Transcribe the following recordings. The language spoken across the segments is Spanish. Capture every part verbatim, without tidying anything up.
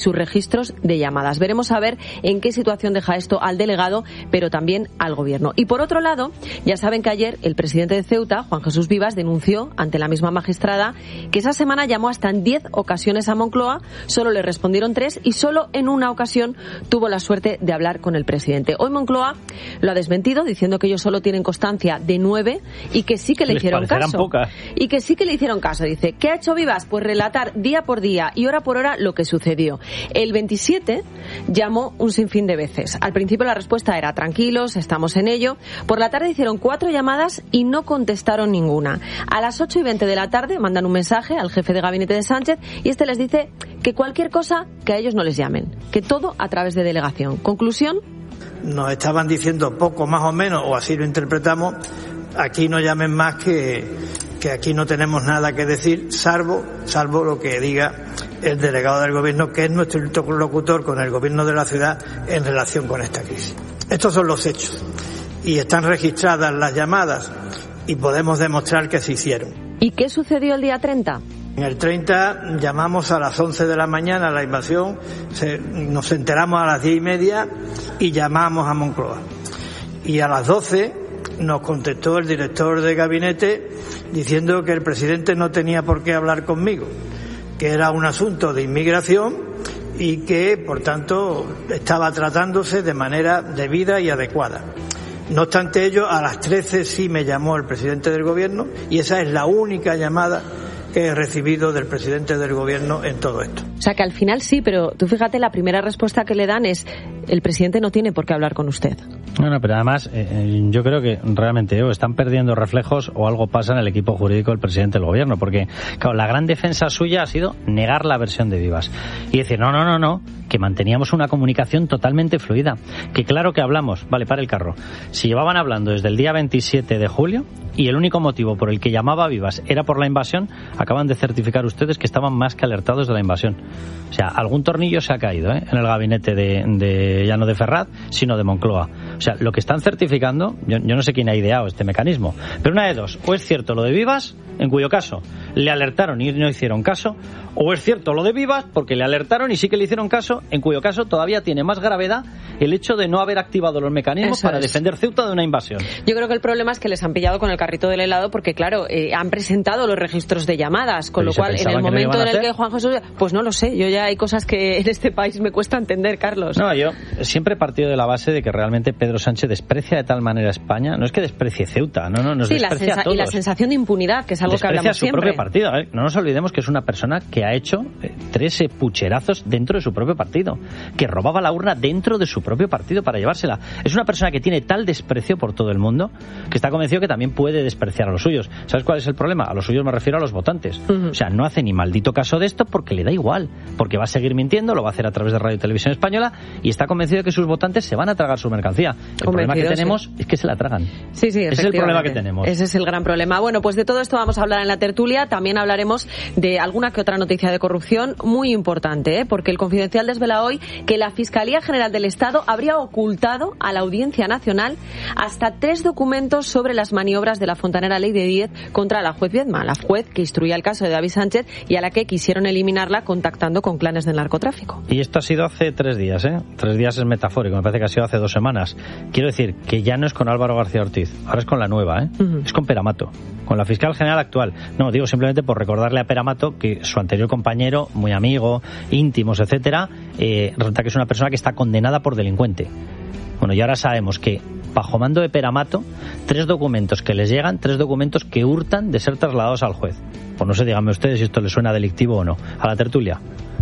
sus registros de llamadas. Veremos a ver en qué situación deja esto al delegado, pero también al gobierno. Y por otro lado, ya saben que ayer el presidente de Ceuta, Juan Jesús Vivas, denunció ante la misma magistrada que esa semana llamó hasta en diez ocasiones a Moncloa, solo le respondieron tres y solo en una ocasión tuvo la suerte de hablar con el presidente. Hoy Moncloa lo ha desmentido, diciendo que ellos solo tienen constancia de nueve y que sí que le hicieron caso. Pocas. Y que sí que le hicieron caso. Dice, ¿qué ha hecho Vivas? Pues relatar día por día y hora por hora lo que sucedió. El veintisiete llamó un sinfín de veces. Al principio la respuesta era tranquilos, estamos en ello. Por la tarde hicieron cuatro llamadas y no contestaron ninguna. A las ocho y veinte de la tarde mandan un mensaje al jefe de gabinete de Sánchez y este les dice que cualquier cosa que a ellos no les llamen, que todo a través de delegación. Conclusión. Nos estaban diciendo poco más o menos, o así lo interpretamos, aquí no llamen más que, que aquí no tenemos nada que decir, salvo, salvo lo que diga el delegado del gobierno, que es nuestro interlocutor con el gobierno de la ciudad en relación con esta crisis. Estos son los hechos y están registradas las llamadas y podemos demostrar que se hicieron. ¿Y qué sucedió el día treinta? En el treinta llamamos a las once de la mañana a la invasión, se, nos enteramos a las diez y media y llamamos a Moncloa. Y a las doce nos contestó el director de gabinete diciendo que el presidente no tenía por qué hablar conmigo, que era un asunto de inmigración y que, por tanto, estaba tratándose de manera debida y adecuada. No obstante ello, a las trece sí me llamó el presidente del gobierno y esa es la única llamada que he recibido del presidente del gobierno en todo esto. O sea que al final sí, pero tú fíjate, la primera respuesta que le dan es el presidente no tiene por qué hablar con usted. Bueno, pero además eh, yo creo que realmente o están perdiendo reflejos o algo pasa en el equipo jurídico del presidente del gobierno, porque claro, la gran defensa suya ha sido negar la versión de Vivas y decir no, no, no, no, que manteníamos una comunicación totalmente fluida, que claro que hablamos, vale, para el carro, si llevaban hablando desde el día veintisiete de julio y el único motivo por el que llamaba a Vivas era por la invasión, acaban de certificar ustedes que estaban más que alertados de la invasión. O sea, algún tornillo se ha caído ¿eh? en el gabinete de, de ya no de Ferraz, sino de Moncloa. O sea, lo que están certificando, yo, yo no sé quién ha ideado este mecanismo, pero una de dos, o es cierto lo de Vivas, en cuyo caso le alertaron y no hicieron caso, o es cierto lo de Vivas porque le alertaron y sí que le hicieron caso, en cuyo caso todavía tiene más gravedad el hecho de no haber activado los mecanismos Eso para es. defender Ceuta de una invasión. Yo creo que el problema es que les han pillado con el carrito del helado porque, claro, eh, han presentado los registros de llamadas, con lo cual en el momento en el que Juan Jesús... Pues no lo sé, yo ya hay cosas que en este país me cuesta entender, Carlos. No, yo siempre he partido de la base de que realmente Pedro Sánchez desprecia de tal manera a España, no es que desprecie Ceuta, no, no, nos sí, desprecia la sensa- a todos. Y la sensación de impunidad, que es algo desprecia que hablamos a su siempre. propio partido, ¿eh? No nos olvidemos que es una persona que ha hecho eh, tres eh, pucherazos dentro de su propio partido, que robaba la urna dentro de su propio partido para llevársela. Es una persona que tiene tal desprecio por todo el mundo que está convencido que también puede despreciar a los suyos. ¿Sabes cuál es el problema? A los suyos me refiero a los votantes. Uh-huh. O sea, no hace ni maldito caso de esto porque le da igual, porque va a seguir mintiendo, lo va a hacer a través de Radio y Televisión Española y está convencido de que sus votantes se van a tragar su mercancía. El problema que tenemos sí. es que se la tragan. Sí, sí, Ese es el problema que tenemos. Ese es el gran problema. Bueno, pues de todo esto vamos a hablar en la tertulia. También hablaremos de alguna que otra noticia de corrupción muy importante, ¿eh? Porque el Confidencial desvela hoy que la Fiscalía General del Estado habría ocultado a la Audiencia Nacional hasta tres documentos sobre las maniobras de la fontanera Ley de Díez contra la juez Viedma, la juez que instruía el caso de David Sánchez y a la que quisieron eliminarla contactando con clanes del narcotráfico. Y esto ha sido hace tres días, ¿eh? Tres días es metafórico, me parece que ha sido hace dos semanas. Quiero decir que ya no es con Álvaro García Ortiz, ahora es con la nueva, ¿eh? Uh-huh. Es con Peramato, con la fiscal general actual. No, digo simplemente por recordarle a Peramato que su anterior compañero, muy amigo, íntimos, etcétera, eh, resulta que es una persona que está condenada por delincuente. Bueno, y ahora sabemos que, bajo mando de Peramato, tres documentos que les llegan, tres documentos que hurtan de ser trasladados al juez. Pues no sé, díganme ustedes si esto les suena delictivo o no. A la tertulia.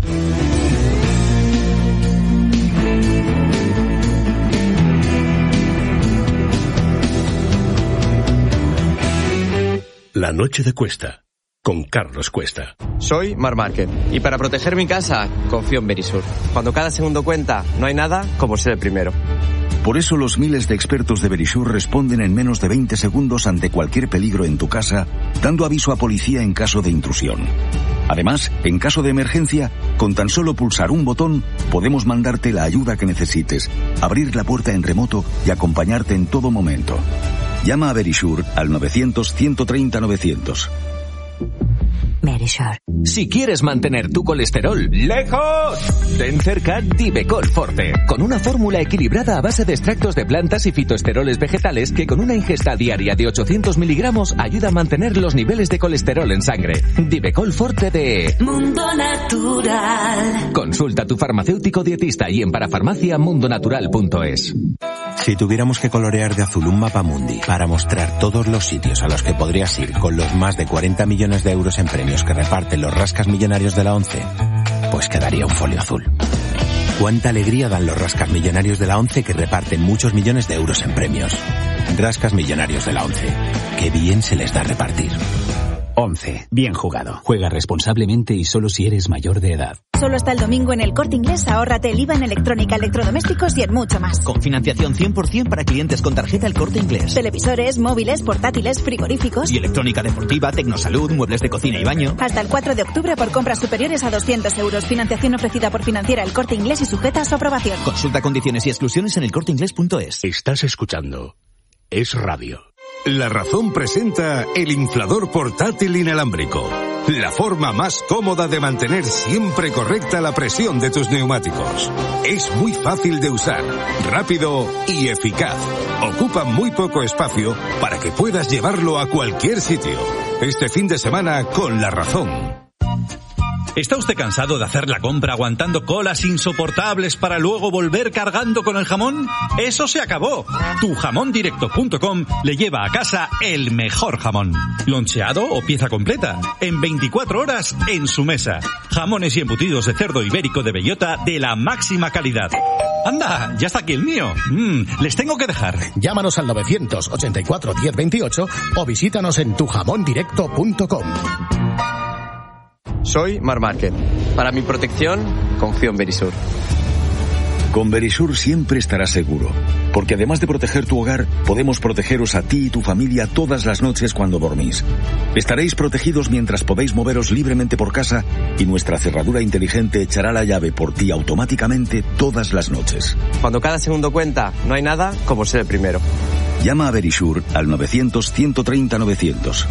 La noche de Cuesta, con Carlos Cuesta. Soy Mar Márquez y para proteger mi casa confío en Verisur. Cuando cada segundo cuenta, no hay nada como ser el primero. Por eso los miles de expertos de Verisur responden en menos de veinte segundos ante cualquier peligro en tu casa, dando aviso a policía en caso de intrusión. Además, en caso de emergencia, con tan solo pulsar un botón, podemos mandarte la ayuda que necesites, abrir la puerta en remoto y acompañarte en todo momento. Llama a Verisur al novecientos, ciento treinta, novecientos. Medisure. Si quieres mantener tu colesterol lejos, ten cerca Divecol Forte, con una fórmula equilibrada a base de extractos de plantas y fitoesteroles vegetales que con una ingesta diaria de ochocientos miligramos ayuda a mantener los niveles de colesterol en sangre. Divecol Forte de Mundo Natural. Consulta a tu farmacéutico dietista y en parafarmacia mundonatural punto es. Si tuviéramos que colorear de azul un mapa mundi para mostrar todos los sitios a los que podrías ir con los más de cuarenta millones de euros en premios que reparten los rascas millonarios de la ONCE, pues quedaría un folio azul. Cuánta alegría dan los rascas millonarios de la ONCE que reparten muchos millones de euros en premios. Rascas millonarios de la ONCE. Qué bien se les da repartir. ONCE. Bien jugado. Juega responsablemente y solo si eres mayor de edad. Solo hasta el domingo en El Corte Inglés ahórrate el I V A en electrónica, electrodomésticos y en mucho más. Con financiación cien por ciento para clientes con tarjeta El Corte Inglés. Televisores, móviles, portátiles, frigoríficos. Y electrónica deportiva, tecnosalud, muebles de cocina y baño. Hasta el cuatro de octubre por compras superiores a doscientos euros. Financiación ofrecida por Financiera El Corte Inglés y sujeta a su aprobación. Consulta condiciones y exclusiones en elcorteinglés punto es. Estás escuchando Es Radio. La Razón presenta el inflador portátil inalámbrico. La forma más cómoda de mantener siempre correcta la presión de tus neumáticos. Es muy fácil de usar, rápido y eficaz. Ocupa muy poco espacio para que puedas llevarlo a cualquier sitio. Este fin de semana con La Razón. ¿Está usted cansado de hacer la compra aguantando colas insoportables para luego volver cargando con el jamón? ¡Eso se acabó! tu jamón directo punto com le lleva a casa el mejor jamón. Loncheado o pieza completa, en veinticuatro horas en su mesa. Jamones y embutidos de cerdo ibérico de bellota de la máxima calidad. ¡Anda! ¡Ya está aquí el mío! Mm, les tengo que dejar. Llámanos al novecientos ochenta y cuatro diez veintiocho o visítanos en tu jamón directo punto com. Soy Mar Márquez. Para mi protección, confío en Verisur. Con Verisur siempre estarás seguro, porque además de proteger tu hogar, podemos protegeros a ti y tu familia todas las noches cuando dormís. Estaréis protegidos mientras podéis moveros libremente por casa y nuestra cerradura inteligente echará la llave por ti automáticamente todas las noches. Cuando cada segundo cuenta, no hay nada como ser el primero. Llama a Verisur al novecientos ciento treinta novecientos.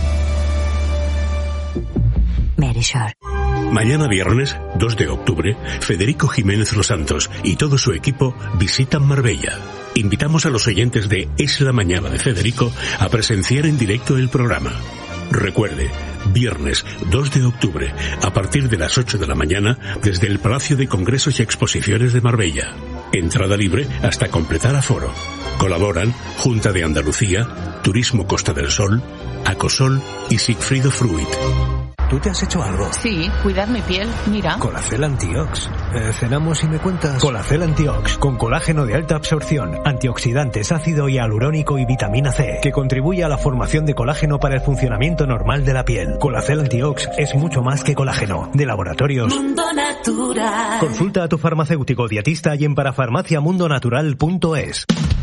Medisure. Mañana viernes, dos de octubre, Federico Jiménez Los Santos y todo su equipo visitan Marbella. Invitamos a los oyentes de Es la Mañana de Federico a presenciar en directo el programa. Recuerde, viernes dos de octubre, a partir de las ocho de la mañana, desde el Palacio de Congresos y Exposiciones de Marbella. Entrada libre hasta completar aforo. Colaboran Junta de Andalucía, Turismo Costa del Sol, Acosol y Sigfrido Fruit. ¿Tú te has hecho algo? Sí, cuidar mi piel, mira. Colacel Antiox. Eh, cenamos y me cuentas. Colacel Antiox, con colágeno de alta absorción, antioxidantes, ácido hialurónico y vitamina C, que contribuye a la formación de colágeno para el funcionamiento normal de la piel. Colacel Antiox es mucho más que colágeno. De laboratorios Mundo Natural. Consulta a tu farmacéutico dietista y en parafarmacia mundonatural punto es.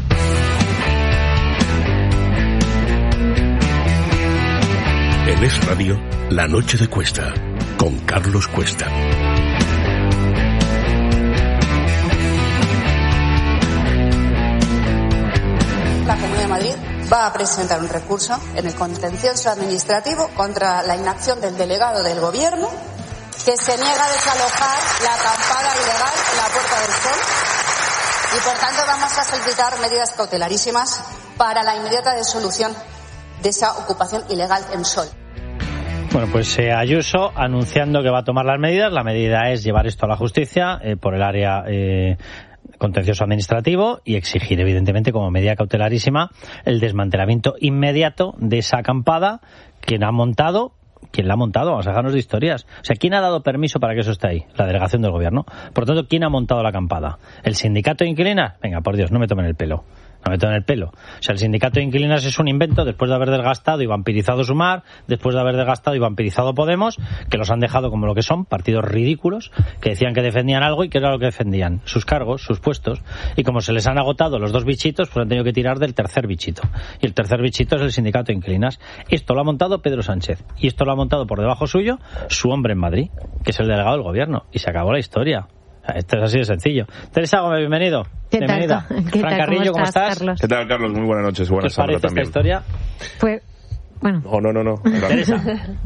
En Es Radio, La Noche de Cuesta, con Carlos Cuesta. La Comunidad de Madrid va a presentar un recurso en el contencioso administrativo contra la inacción del delegado del Gobierno que se niega a desalojar la acampada ilegal en la Puerta del Sol y, por tanto, vamos a solicitar medidas cautelarísimas para la inmediata disolución de esa ocupación ilegal en Sol. Bueno, pues eh, Ayuso anunciando que va a tomar las medidas. La medida es llevar esto a la justicia eh, por el área eh, contencioso administrativo y exigir, evidentemente, como medida cautelarísima, el desmantelamiento inmediato de esa acampada. Quien ha montado, ¿quién la ha montado? Vamos a dejarnos de historias. O sea, ¿quién ha dado permiso para que eso esté ahí? La delegación del gobierno. Por lo tanto, ¿quién ha montado la acampada? ¿El sindicato de inquilinas? Venga, por Dios, no me tomen el pelo. No me tomen el pelo. O sea, el sindicato de inquilinas es un invento después de haber desgastado y vampirizado Sumar, después de haber desgastado y vampirizado Podemos, que los han dejado como lo que son, partidos ridículos, que decían que defendían algo y que era lo que defendían, sus cargos, sus puestos. Y como se les han agotado los dos bichitos, pues han tenido que tirar del tercer bichito. Y el tercer bichito es el sindicato de inquilinas. Esto lo ha montado Pedro Sánchez. Y esto lo ha montado por debajo suyo su hombre en Madrid, que es el delegado del gobierno. Y se acabó la historia. Esto es así de sencillo. Teresa Gómez, bienvenido. ¿Qué Bienvenida. tal? ¿Qué Fran tal? Carrillo, ¿cómo estás? Carlos? ¿Qué tal, Carlos? Muy buenas noches. Buenas ¿Qué os parece también. esta historia? Pues, bueno. Oh, no, no, no. Teresa.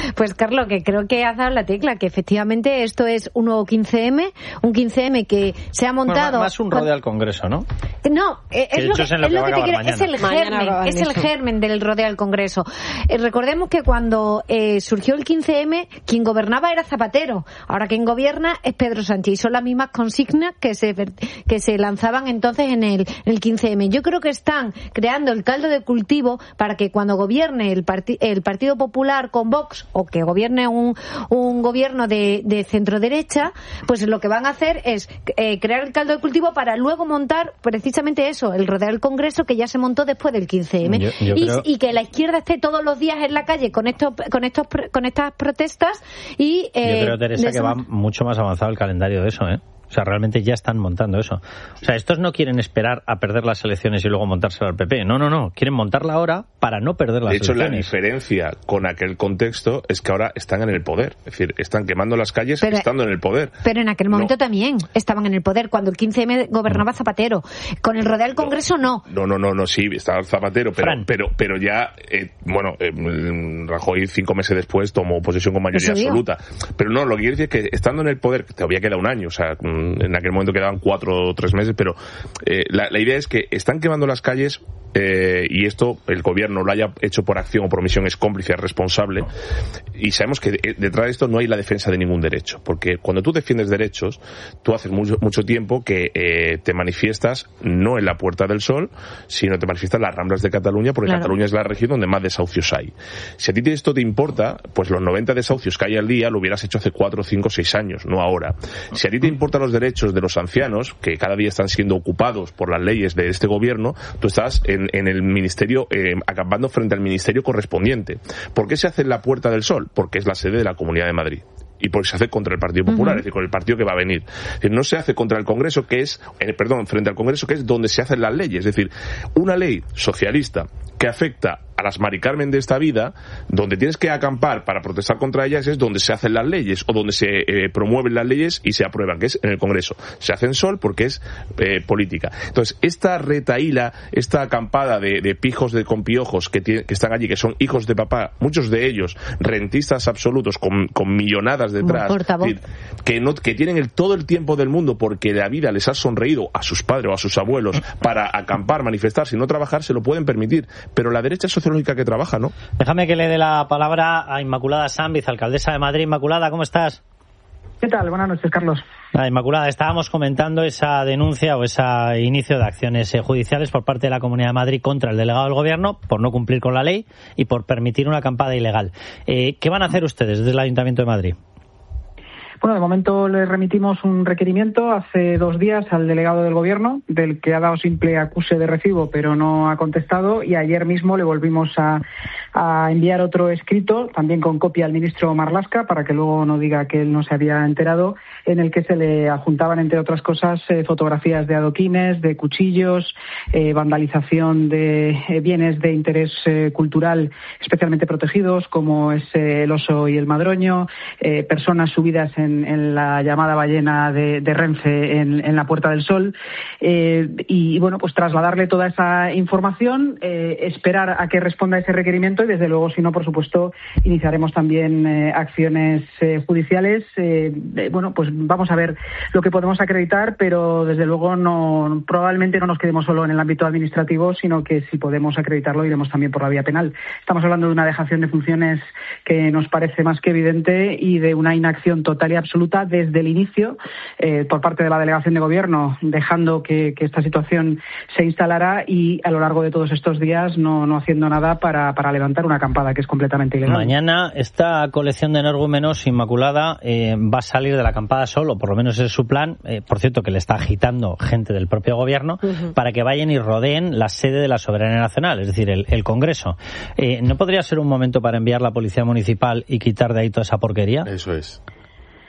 Pues Carlos, que creo que has dado la tecla, que efectivamente esto es un nuevo quince eme, un quince eme que se ha montado... Bueno, más un rodeo al Congreso, ¿no? No, eh, es, lo que, es, lo que, es, lo que te quiero, es el germen, es el germen del rodeo al Congreso. Eh, recordemos que cuando eh, surgió el quince eme, quien gobernaba era Zapatero, ahora quien gobierna es Pedro Sánchez, y son las mismas consignas que se, que se lanzaban entonces en el, en el quince eme. Yo creo que están creando el caldo de cultivo para que cuando gobierne el, parti, el Partido Popular con Vox, o que gobierne un, un gobierno de, de centro-derecha, pues lo que van a hacer es eh, crear el caldo de cultivo para luego montar precisamente eso, el rodeo del Congreso, que ya se montó después del quince eme. Yo, yo y, creo... y que la izquierda esté todos los días en la calle con estos con estos con estas protestas y eh, yo creo, Teresa, que va mucho más avanzado el calendario de eso, ¿eh? O sea, realmente ya están montando eso. O sea, estos no quieren esperar a perder las elecciones y luego montárselo al P P. No, no, no. Quieren montarla ahora para no perder las elecciones. De hecho, elecciones. La diferencia con aquel contexto es que ahora están en el poder. Es decir, están quemando las calles pero, estando en el poder. Pero en aquel momento no. también estaban en el poder. Cuando el quince eme gobernaba Zapatero. Con el rodeo del Congreso, no. No, no, no, no sí, estaba Zapatero. Pero pero pero ya, eh, bueno, eh, Rajoy cinco meses después tomó posesión con mayoría absoluta. Pero no, lo que quiere decir es que estando en el poder, todavía queda un año, o sea... en aquel momento quedaban cuatro o tres meses, pero eh, la, la idea es que están quemando las calles eh, y esto el gobierno lo haya hecho por acción o por omisión es cómplice, es responsable, y sabemos que de, detrás de esto no hay la defensa de ningún derecho, porque cuando tú defiendes derechos, tú haces mucho, mucho tiempo que eh, te manifiestas no en la Puerta del Sol, sino te manifiestas en las Ramblas de Cataluña, porque claro. Cataluña es la región donde más desahucios hay. Si a ti esto te importa, pues los noventa desahucios que hay al día lo hubieras hecho hace cuatro, cinco, seis años, no ahora. Si a ti te importan los derechos de los ancianos, que cada día están siendo ocupados por las leyes de este gobierno, tú estás en, en el ministerio, eh, acampando frente al ministerio correspondiente. ¿Por qué se hace en la Puerta del Sol? Porque es la sede de la Comunidad de Madrid. Y porque se hace contra el Partido Popular, uh-huh. es decir, con el partido que va a venir. Es decir, no se hace contra el Congreso, que es, eh, perdón, frente al Congreso, que es donde se hacen las leyes. Es decir, una ley socialista que afecta a las Mari Carmen de esta vida, donde tienes que acampar para protestar contra ellas, es donde se hacen las leyes, o donde se eh, promueven las leyes y se aprueban, que es en el Congreso. Se hace en Sol porque es eh, política. Entonces, esta retaíla, esta acampada de, de pijos de con piojos que, tiene, que están allí, que son hijos de papá, muchos de ellos rentistas absolutos, con, con millonadas detrás, decir, que, no, que tienen el, todo el tiempo del mundo porque la vida les ha sonreído a sus padres o a sus abuelos para acampar, manifestarse y no trabajar, se lo pueden permitir. Pero la derecha social única que trabaja, ¿no? Déjame que le dé la palabra a Inmaculada Sanz, vicealcaldesa de Madrid. Inmaculada, ¿cómo estás? ¿Qué tal? Buenas noches, Carlos. Ah, Inmaculada, estábamos comentando esa denuncia o ese inicio de acciones eh, judiciales por parte de la Comunidad de Madrid contra el delegado del Gobierno por no cumplir con la ley y por permitir una acampada ilegal. Eh, ¿Qué van a hacer ustedes desde el Ayuntamiento de Madrid? Bueno, de momento le remitimos un requerimiento hace dos días al delegado del Gobierno, del que ha dado simple acuse de recibo, pero no ha contestado, y ayer mismo le volvimos a, a enviar otro escrito, también con copia al ministro Marlaska, para que luego no diga que él no se había enterado, en el que se le adjuntaban, entre otras cosas, eh, fotografías de adoquines, de cuchillos, eh, vandalización de eh, bienes de interés eh, cultural especialmente protegidos, como es eh, el oso y el madroño, eh, personas subidas en En, en la llamada ballena de, de Renfe en, en la Puerta del Sol, eh, y bueno, pues trasladarle toda esa información, eh, esperar a que responda ese requerimiento y desde luego, si no, por supuesto, iniciaremos también eh, acciones eh, judiciales. Eh, eh, bueno, pues vamos a ver lo que podemos acreditar, pero desde luego no, probablemente no nos quedemos solo en el ámbito administrativo, sino que si podemos acreditarlo iremos también por la vía penal. Estamos hablando de una dejación de funciones que nos parece más que evidente y de una inacción total y absoluta desde el inicio eh, por parte de la delegación de gobierno, dejando que, que esta situación se instalara y a lo largo de todos estos días no, no haciendo nada para, para levantar una acampada que es completamente ilegal. Mañana esta colección de energúmenos, Inmaculada, eh, va a salir de la acampada solo, por lo menos es su plan, eh, por cierto que le está agitando gente del propio gobierno, uh-huh. para que vayan y rodeen la sede de la soberanía nacional, es decir, el, el Congreso. Eh, ¿No podría ser un momento para enviar la policía municipal y quitar de ahí toda esa porquería? Eso es.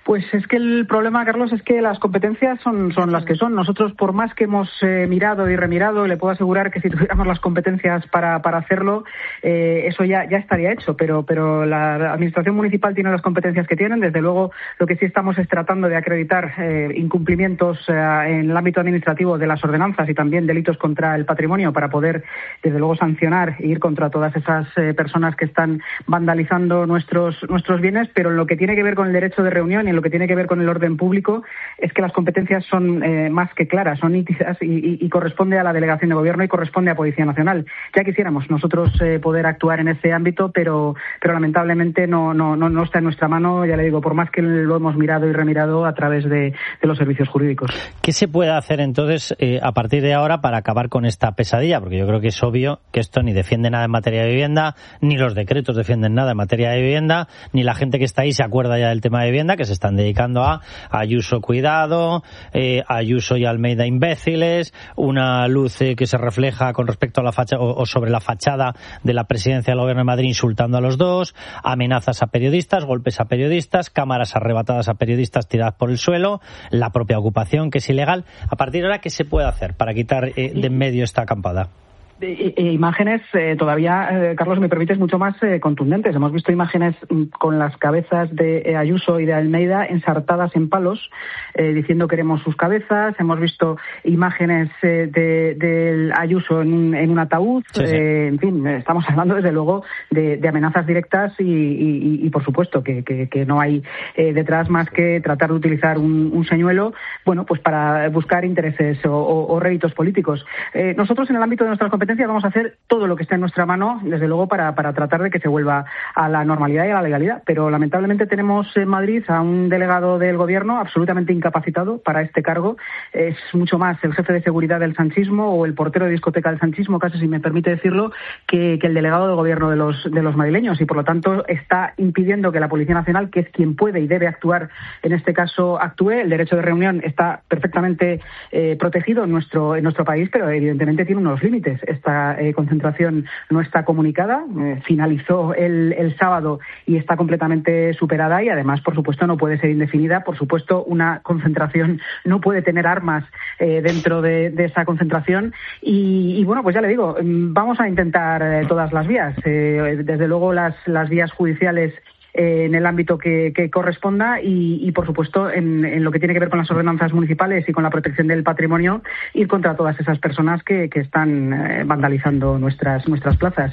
Pues es que el problema, Carlos, es que las competencias son, son las que son. Nosotros, por más que hemos eh, mirado y remirado, le puedo asegurar que si tuviéramos las competencias para, para hacerlo, eh, eso ya, ya estaría hecho. Pero, pero la Administración Municipal tiene las competencias que tienen. Desde luego, lo que sí estamos es tratando de acreditar eh, incumplimientos eh, en el ámbito administrativo de las ordenanzas y también delitos contra el patrimonio para poder, desde luego, sancionar e ir contra todas esas eh, personas que están vandalizando nuestros, nuestros bienes. Pero en lo que tiene que ver con el derecho de reunión y en lo que tiene que ver con el orden público es que las competencias son eh, más que claras, son nítidas y, y, y corresponde a la Delegación de Gobierno y corresponde a Policía Nacional. Ya quisiéramos nosotros eh, poder actuar en ese ámbito, pero pero lamentablemente no, no no no está en nuestra mano, ya le digo, por más que lo hemos mirado y remirado a través de, de los servicios jurídicos. ¿Qué se puede hacer entonces eh, a partir de ahora para acabar con esta pesadilla? Porque yo creo que es obvio que esto ni defiende nada en materia de vivienda, ni los decretos defienden nada en materia de vivienda, ni la gente que está ahí se acuerda ya del tema de vivienda, que se están dedicando a Ayuso cuidado, eh, Ayuso y Almeida imbéciles, una luz eh, que se refleja con respecto a la fachada o, o sobre la fachada de la presidencia del Gobierno de Madrid insultando a los dos, amenazas a periodistas, golpes a periodistas, cámaras arrebatadas a periodistas tiradas por el suelo, la propia ocupación que es ilegal. A partir de ahora, ¿qué se puede hacer para quitar eh, de en medio esta acampada? E, e imágenes eh, todavía, eh, Carlos, me permites, mucho más eh, contundentes. Hemos visto imágenes mm, con las cabezas de eh, Ayuso y de Almeida ensartadas en palos, eh, diciendo queremos sus cabezas. Hemos visto imágenes eh, de, de Ayuso en un, en un ataúd. Sí, sí. Eh, en fin, estamos hablando desde luego de, de amenazas directas y, y, y por supuesto que, que, que no hay eh, detrás más que tratar de utilizar un, un señuelo, bueno, pues para buscar intereses o, o, o réditos políticos. Eh, nosotros en el ámbito de nuestras competencias vamos a hacer todo lo que esté en nuestra mano, desde luego, para, para tratar de que se vuelva a la normalidad y a la legalidad. Pero lamentablemente tenemos en Madrid a un delegado del Gobierno absolutamente incapacitado para este cargo. Es mucho más el jefe de seguridad del sanchismo o el portero de discoteca del sanchismo, casi si me permite decirlo, que, que el delegado del Gobierno de los, de los madrileños. Y por lo tanto está impidiendo que la Policía Nacional, que es quien puede y debe actuar en este caso, actúe. El derecho de reunión está perfectamente eh, protegido en nuestro, en nuestro país, pero evidentemente tiene unos límites. Esta eh, concentración no está comunicada, eh, finalizó el, el sábado y está completamente superada y además, por supuesto, no puede ser indefinida. Por supuesto, una concentración no puede tener armas eh, dentro de, de esa concentración y, y, bueno, pues ya le digo, vamos a intentar eh, todas las vías. Eh, desde luego, las, las vías judiciales en el ámbito que, que corresponda y, y, por supuesto, en, en lo que tiene que ver con las ordenanzas municipales y con la protección del patrimonio, ir contra todas esas personas que, que están eh, vandalizando nuestras nuestras plazas.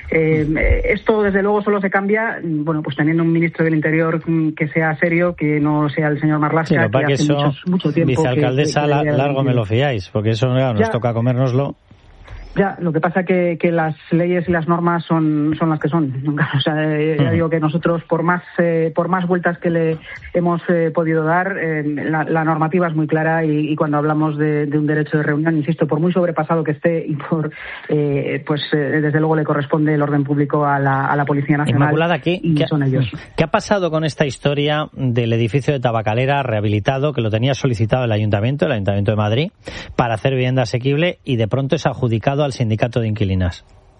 Eh, esto, desde luego, solo se cambia, bueno, pues teniendo un ministro del Interior que sea serio, que no sea el señor Marlaska, sí, que hace eso, muchos, mucho tiempo vicealcaldesa, que, que, que largo me lo fiáis, porque eso claro, nos toca comérnoslo. Ya, lo que pasa que que las leyes y las normas son son las que son. O sea, eh, ya digo que nosotros, por más eh, por más vueltas que le hemos eh, podido dar, eh, la, la normativa es muy clara y, y cuando hablamos de, de un derecho de reunión, insisto, por muy sobrepasado que esté y por eh, pues eh, desde luego le corresponde el orden público a la, a la Policía Nacional. Inmaculada, ¿qué, y ¿qué, son ellos. ¿Qué ha pasado con esta historia del edificio de Tabacalera rehabilitado que lo tenía solicitado el Ayuntamiento, el Ayuntamiento de Madrid, para hacer vivienda asequible y de pronto es adjudicado al sindicato de inquilinas?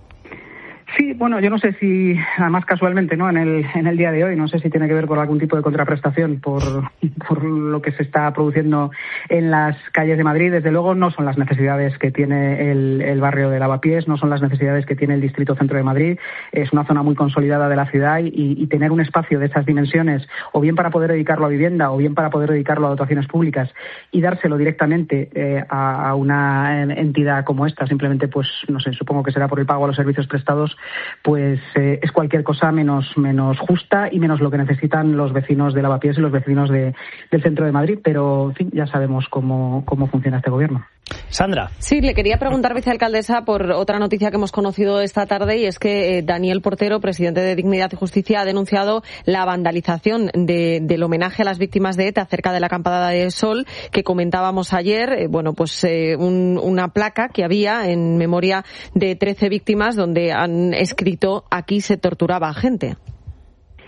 Sí, bueno, yo no sé si, además casualmente, ¿no? En el en el día de hoy, no sé si tiene que ver con algún tipo de contraprestación por por lo que se está produciendo en las calles de Madrid. Desde luego no son las necesidades que tiene el, el barrio de Lavapiés, no son las necesidades que tiene el distrito centro de Madrid. Es una zona muy consolidada de la ciudad y, y tener un espacio de esas dimensiones, o bien para poder dedicarlo a vivienda, o bien para poder dedicarlo a dotaciones públicas y dárselo directamente eh, a, a una entidad como esta, simplemente, pues, no sé, supongo que será por el pago a los servicios prestados, pues eh, es cualquier cosa menos menos justa y menos lo que necesitan los vecinos de Lavapiés y los vecinos de, del centro de Madrid, pero en fin, ya sabemos cómo, cómo funciona este gobierno. Sandra. Sí, le quería preguntar, vicealcaldesa, por otra noticia que hemos conocido esta tarde, y es que eh, Daniel Portero, presidente de Dignidad y Justicia, ha denunciado la vandalización de, del homenaje a las víctimas de ETA cerca de la Acampada de Sol, que comentábamos ayer. Eh, bueno, pues eh, un, una placa que había en memoria de trece víctimas donde han escrito: aquí se torturaba a gente.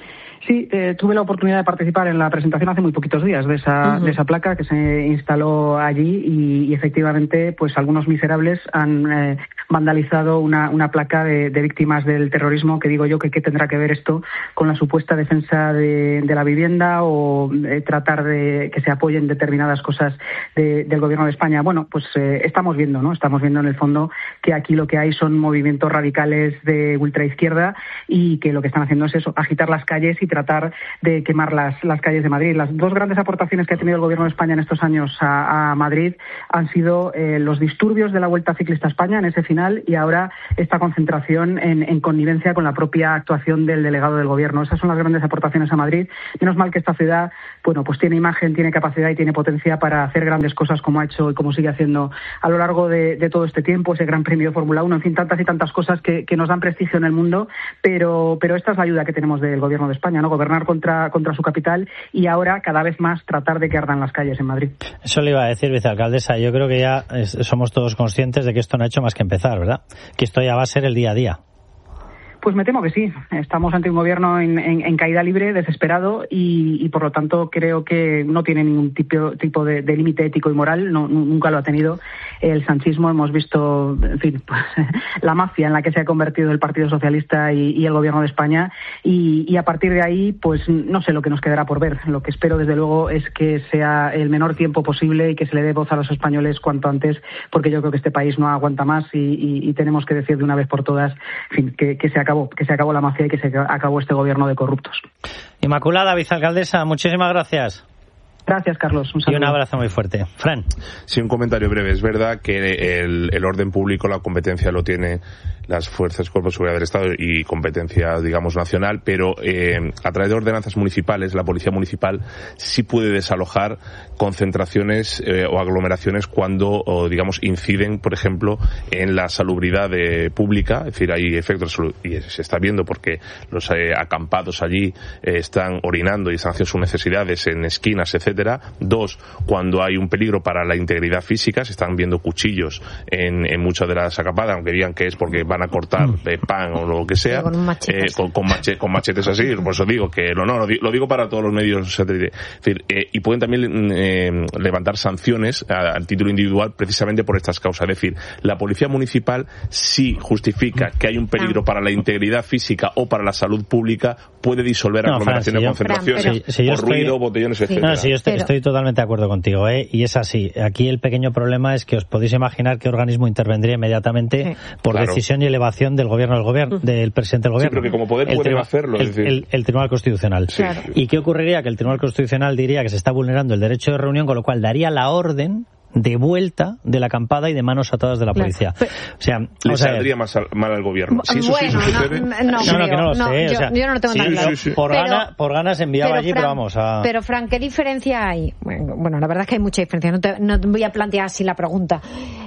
Sí, eh, tuve la oportunidad de participar en la presentación hace muy poquitos días de esa, uh-huh. de esa placa que se instaló allí y, y efectivamente, pues algunos miserables han eh, vandalizado una, una placa de, de víctimas del terrorismo, que digo yo que qué tendrá que ver esto con la supuesta defensa de, de la vivienda o eh, tratar de que se apoyen determinadas cosas de, del gobierno de España. Bueno, pues eh, estamos viendo, ¿no? Estamos viendo en el fondo que aquí lo que hay son movimientos radicales de ultraizquierda y que lo que están haciendo es eso, agitar las calles y tratar de quemar las, las calles de Madrid. Las dos grandes aportaciones que ha tenido el Gobierno de España en estos años a, a Madrid han sido eh, los disturbios de la Vuelta Ciclista a España en ese final y ahora esta concentración en, en connivencia con la propia actuación del delegado del Gobierno. Esas son las grandes aportaciones a Madrid. Menos mal que esta ciudad, bueno, pues tiene imagen, tiene capacidad y tiene potencia para hacer grandes cosas como ha hecho y como sigue haciendo a lo largo de, de todo este tiempo, ese Gran Premio de Fórmula uno, en fin, tantas y tantas cosas que, que nos dan prestigio en el mundo, pero, pero esta es la ayuda que tenemos del Gobierno de España, ¿no? Gobernar contra, contra su capital y ahora cada vez más tratar de que ardan las calles en Madrid. Eso le iba a decir, vicealcaldesa. Yo creo que ya es, somos todos conscientes de que esto no ha hecho más que empezar, ¿verdad? Que esto ya va a ser el día a día. Pues me temo que sí. Estamos ante un gobierno en, en, en caída libre, desesperado y, y por lo tanto creo que no tiene ningún tipo, tipo de, de límite ético y moral. No, nunca lo ha tenido el sanchismo. Hemos visto, en fin, pues, la mafia en la que se ha convertido el Partido Socialista y, y el Gobierno de España y, y a partir de ahí, pues no sé lo que nos quedará por ver. Lo que espero desde luego es que sea el menor tiempo posible y que se le dé voz a los españoles cuanto antes, porque yo creo que este país no aguanta más y, y, y tenemos que decir de una vez por todas, en fin, que, que se acabó. que se acabó la mafia y que se acabó este gobierno de corruptos. Inmaculada, vicealcaldesa, muchísimas gracias. Gracias, Carlos. Un saludo. Y un abrazo muy fuerte. Fran. Sí, un comentario breve. Es verdad que el, el orden público, la competencia lo tiene las fuerzas, cuerpos de seguridad del Estado y competencia, digamos, nacional, pero eh, a través de ordenanzas municipales, la policía municipal sí puede desalojar concentraciones eh, o aglomeraciones cuando, o, digamos, inciden, por ejemplo, en la salubridad de, pública, es decir, hay efectos, y se está viendo porque los eh, acampados allí eh, están orinando y están haciendo sus necesidades en esquinas, etcétera. Dos, cuando hay un peligro para la integridad física, se están viendo cuchillos en, en muchas de las acampadas, aunque digan que es porque van a cortar de pan o lo que sea, con machetes, eh, con, con, machetes, con machetes así, por eso digo que no, no, lo digo para todos los medios, es decir, eh, y pueden también eh, levantar sanciones a, a título individual precisamente por estas causas, es decir, la policía municipal sí justifica que hay un peligro para la integridad física o para la salud pública, puede disolver no, aglomeraciones, Fran, si concentraciones, Fran, pero, si, si por estoy, ruido, botellones, sí. etcétera. No, si yo estoy, pero, estoy totalmente de acuerdo contigo, ¿eh? Y es así. Aquí el pequeño problema es que os podéis imaginar qué organismo intervendría inmediatamente sí. por claro. decisión y elevación del gobierno del gobierno del presidente del gobierno. Sí, pero que como poder puede hacerlo. El, el, el Tribunal Constitucional. Sí, claro. ¿Y qué ocurriría? Que el Tribunal Constitucional diría que se está vulnerando el derecho de reunión, con lo cual daría la orden de vuelta de la acampada y de manos atadas de la policía. Claro. O sea, le saldría más al, mal al gobierno. Si eso bueno, sí sucede, no, no, no, no, que no lo no, sé. Yo, o sea, yo no lo tengo sí, tan claro. Sí, sí. Por, pero, gana, por ganas enviaba pero allí, Fran, pero vamos a... Pero, Fran, ¿qué diferencia hay? Bueno, bueno, la verdad es que hay mucha diferencia. No te, no te voy a plantear así la pregunta.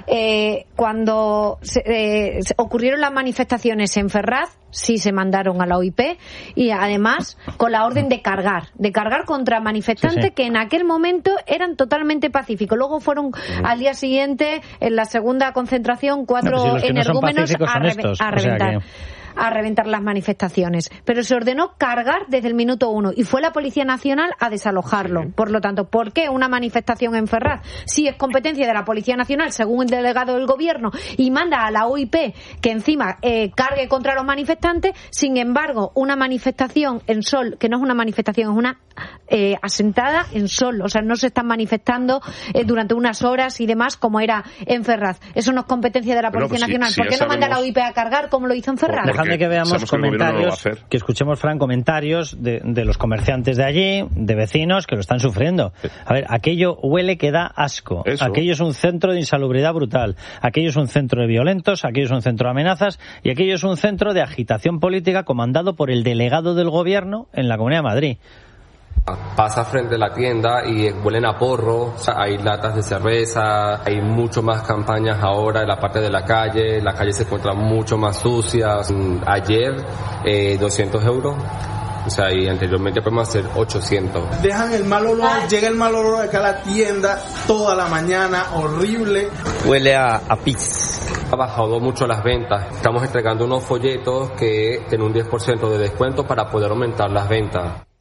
Eh, cuando se, eh, se ocurrieron las manifestaciones en Ferraz, sí se mandaron a la O I P y además con la orden de cargar, de cargar contra manifestantes sí, sí. que en aquel momento eran totalmente pacíficos. Luego fueron uh-huh. al día siguiente, en la segunda concentración, cuatro no, pues si energúmenos no a, reve- estos, a reventar. O sea que... a reventar las manifestaciones, pero se ordenó cargar desde el minuto uno y fue la Policía Nacional a desalojarlo. Sí. Por lo tanto, ¿por qué una manifestación en Ferraz? Si es competencia de la Policía Nacional, según el delegado del Gobierno, y manda a la O I P que encima eh, cargue contra los manifestantes, sin embargo, una manifestación en Sol, que no es una manifestación, es una eh, asentada en Sol, o sea, no se están manifestando eh, durante unas horas y demás como era en Ferraz. Eso no es competencia de la Policía bueno, pues Nacional. si, si ¿Por qué no sabemos... manda a la O I P a cargar como lo hizo en Ferraz? Por, Dejadme que veamos comentarios, no que escuchemos, Fran, comentarios de, de los comerciantes de allí, de vecinos que lo están sufriendo. A ver, aquello huele que da asco. Eso. Aquello es un centro de insalubridad brutal. Aquello es un centro de violentos, aquello es un centro de amenazas y aquello es un centro de agitación política comandado por el delegado del gobierno en la Comunidad de Madrid. Pasa frente a la tienda y huelen a porro, hay latas de cerveza, hay mucho más campañas ahora en la parte de la calle, la calle se encuentra mucho más sucia. Ayer, eh, doscientos euros. O sea, y anteriormente podemos hacer ochocientos. Dejan el mal olor, llega el mal olor acá a la tienda toda la mañana, horrible. Huele a, a pizza. Ha bajado mucho las ventas. Estamos entregando unos folletos que tienen un diez por ciento de descuento para poder aumentar las ventas.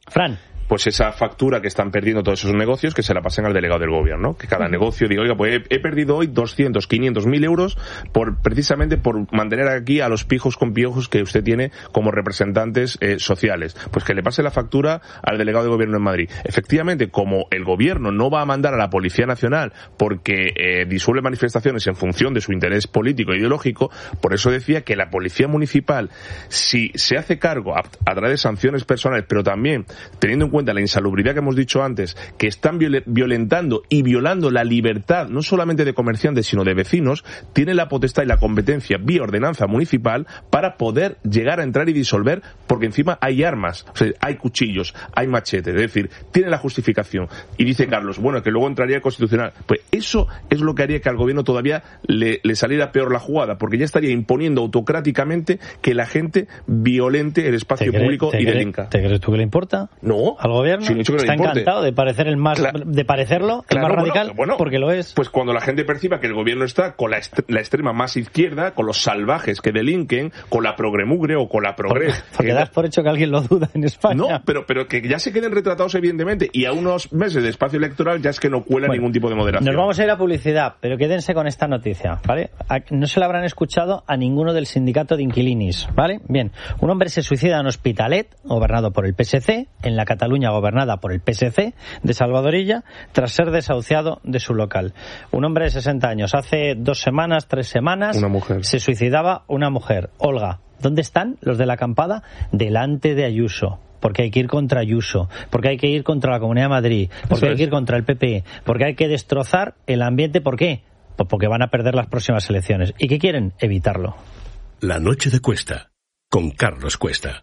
Fran. Pues esa factura que están perdiendo todos esos negocios, que se la pasen al delegado del gobierno, que cada negocio diga, oiga, pues he, he perdido hoy doscientos, quinientos mil euros por precisamente por mantener aquí a los pijos con piojos que usted tiene como representantes eh, sociales. Pues que le pase la factura al delegado del gobierno en Madrid. Efectivamente, como el gobierno no va a mandar a la Policía Nacional porque eh, disuelve manifestaciones en función de su interés político e ideológico, por eso decía que la Policía Municipal, si se hace cargo a, a través de sanciones personales, pero también teniendo en cuenta la insalubridad que hemos dicho antes, que están violentando y violando la libertad no solamente de comerciantes sino de vecinos, tiene la potestad y la competencia vía ordenanza municipal para poder llegar a entrar y disolver, porque encima hay armas, o sea, hay cuchillos, hay machetes, es decir, tiene la justificación. Y dice Carlos, bueno, que luego entraría el Constitucional. Pues eso es lo que haría que al gobierno todavía le, le saliera peor la jugada, porque ya estaría imponiendo autocráticamente que la gente violente el espacio público y delinca. ¿Te crees tú que le importa? No. Al gobierno sí, que está importe. Encantado de parecer el más claro. de parecerlo el claro, más radical bueno, bueno, porque lo es. Pues cuando la gente perciba que el gobierno está con la, est la extrema más izquierda, con los salvajes que delinquen, con la progremugre o con la progres, porque, porque das por hecho que alguien lo duda en España. No, pero pero que ya se queden retratados evidentemente, y a unos meses de espacio electoral ya es que no cuela bueno, ningún tipo de moderación. Nos vamos a ir a publicidad, pero quédense con esta noticia, ¿vale? No se la habrán escuchado a ninguno del sindicato de inquilinis, ¿vale? Bien, un hombre se suicida en Hospitalet, gobernado por el P S C, en la Cataluña gobernada por el P S C de Salvadorilla, tras ser desahuciado de su local. Un hombre de sesenta años, hace dos semanas, tres semanas, una mujer. se suicidaba una mujer. Olga, ¿dónde están los de la acampada? Delante de Ayuso. Porque hay que ir contra Ayuso, porque hay que ir contra la Comunidad de Madrid, porque Eso hay es. que ir contra el P P, porque hay que destrozar el ambiente. ¿Por qué? Pues porque van a perder las próximas elecciones. ¿Y qué quieren? Evitarlo. La noche de Cuesta, con Carlos Cuesta.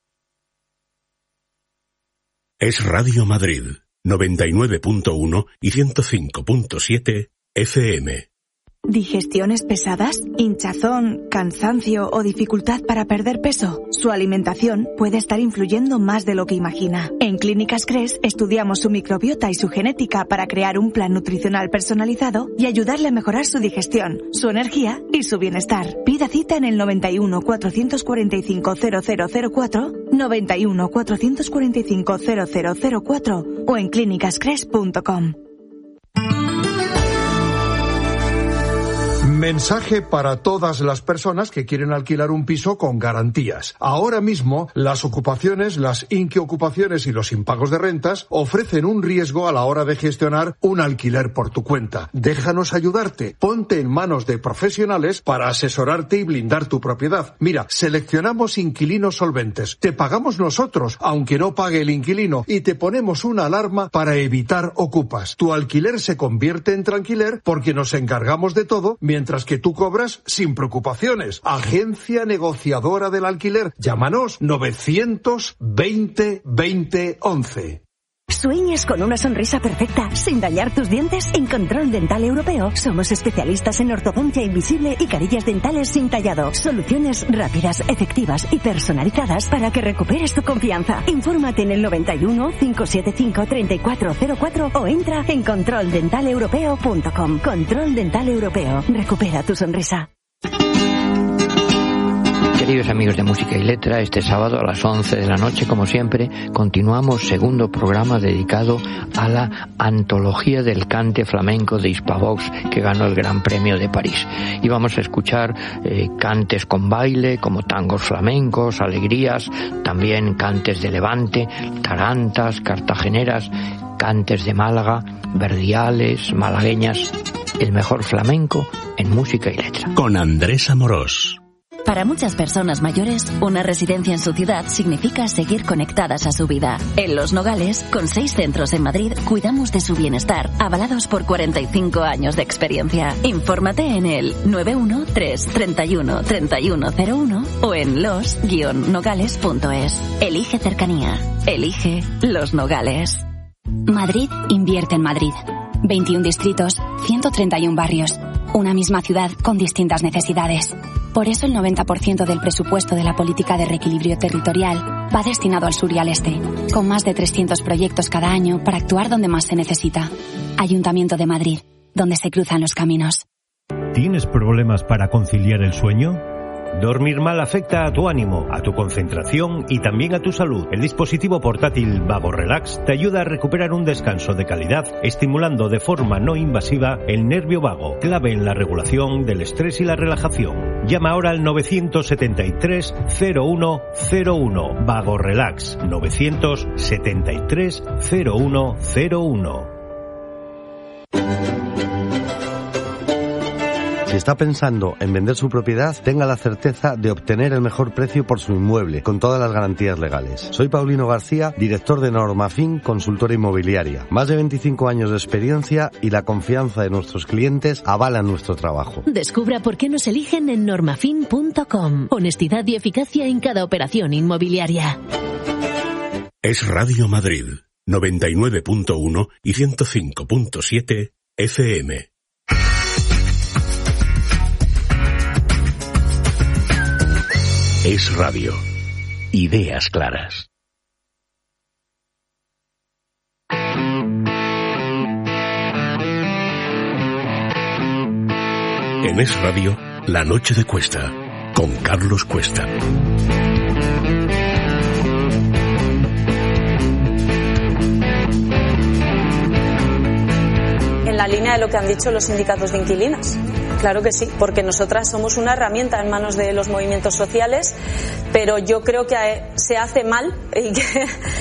Es Radio Madrid, noventa y nueve punto uno y ciento cinco punto siete F M. ¿Digestiones pesadas? ¿Hinchazón, cansancio o dificultad para perder peso? Su alimentación puede estar influyendo más de lo que imagina. En Clínicas Cres estudiamos su microbiota y su genética para crear un plan nutricional personalizado y ayudarle a mejorar su digestión, su energía y su bienestar. Pida cita en el noventa y uno, cuatrocientos cuarenta y cinco, cero cero cero cuatro, noventa y uno, cuatrocientos cuarenta y cinco, cero cero cero cuatro o en clínicas cres punto com. Mensaje para todas las personas que quieren alquilar un piso con garantías. Ahora mismo, las ocupaciones, las inquiocupaciones y los impagos de rentas ofrecen un riesgo a la hora de gestionar un alquiler por tu cuenta. Déjanos ayudarte. Ponte en manos de profesionales para asesorarte y blindar tu propiedad. Mira, seleccionamos inquilinos solventes. Te pagamos nosotros, aunque no pague el inquilino, y te ponemos una alarma para evitar ocupas. Tu alquiler se convierte en tranquiler porque nos encargamos de todo, mientras que tú cobras sin preocupaciones. Agencia Negociadora del Alquiler. Llámanos novecientos veinte veinte once. ¿Sueñas con una sonrisa perfecta sin dañar tus dientes? En Control Dental Europeo somos especialistas en ortodoncia invisible y carillas dentales sin tallado. Soluciones rápidas, efectivas y personalizadas para que recuperes tu confianza. Infórmate en el noventa y uno, cinco siete cinco, treinta y cuatro cero cuatro o entra en control dental europeo punto com. Control Dental Europeo. Recupera tu sonrisa. Queridos amigos de Música y Letra, este sábado a las once de la noche, como siempre, continuamos segundo programa dedicado a la antología del cante flamenco de Hispavox, que ganó el Gran Premio de París. Y vamos a escuchar eh, cantes con baile, como tangos flamencos, alegrías, también cantes de Levante, tarantas, cartageneras, cantes de Málaga, verdiales, malagueñas. El mejor flamenco en Música y Letra. Con Andrés Amorós. Para muchas personas mayores, una residencia en su ciudad significa seguir conectadas a su vida. En Los Nogales, con seis centros en Madrid, cuidamos de su bienestar, avalados por cuarenta y cinco años de experiencia. Infórmate en el nueve uno tres, treinta y uno, treinta y uno cero uno o en los guion nogales punto es. Elige cercanía. Elige Los Nogales. Madrid invierte en Madrid. veintiún distritos, ciento treinta y uno barrios. Una misma ciudad con distintas necesidades. Por eso el noventa por ciento del presupuesto de la política de reequilibrio territorial va destinado al sur y al este, con más de trescientos proyectos cada año para actuar donde más se necesita. Ayuntamiento de Madrid, donde se cruzan los caminos. ¿Tienes problemas para conciliar el sueño? Dormir mal afecta a tu ánimo, a tu concentración y también a tu salud. El dispositivo portátil Vago Relax te ayuda a recuperar un descanso de calidad, estimulando de forma no invasiva el nervio vago, clave en la regulación del estrés y la relajación. Llama ahora al novecientos setenta y tres cero uno cero uno. Vago Relax. novecientos setenta y tres cero uno cero uno. Si está pensando en vender su propiedad, tenga la certeza de obtener el mejor precio por su inmueble, con todas las garantías legales. Soy Paulino García, director de Normafin, consultora inmobiliaria. Más de veinticinco años de experiencia y la confianza de nuestros clientes avalan nuestro trabajo. Descubra por qué nos eligen en normafin punto com. Honestidad y eficacia en cada operación inmobiliaria. Es Radio Madrid, noventa y nueve punto uno y ciento cinco punto siete F M. Es Radio. Ideas claras. En Es Radio, La Noche de Cuesta, con Carlos Cuesta. En la línea de lo que han dicho los sindicatos de inquilinas. Claro que sí, porque nosotras somos una herramienta en manos de los movimientos sociales, pero yo creo que se hace mal y que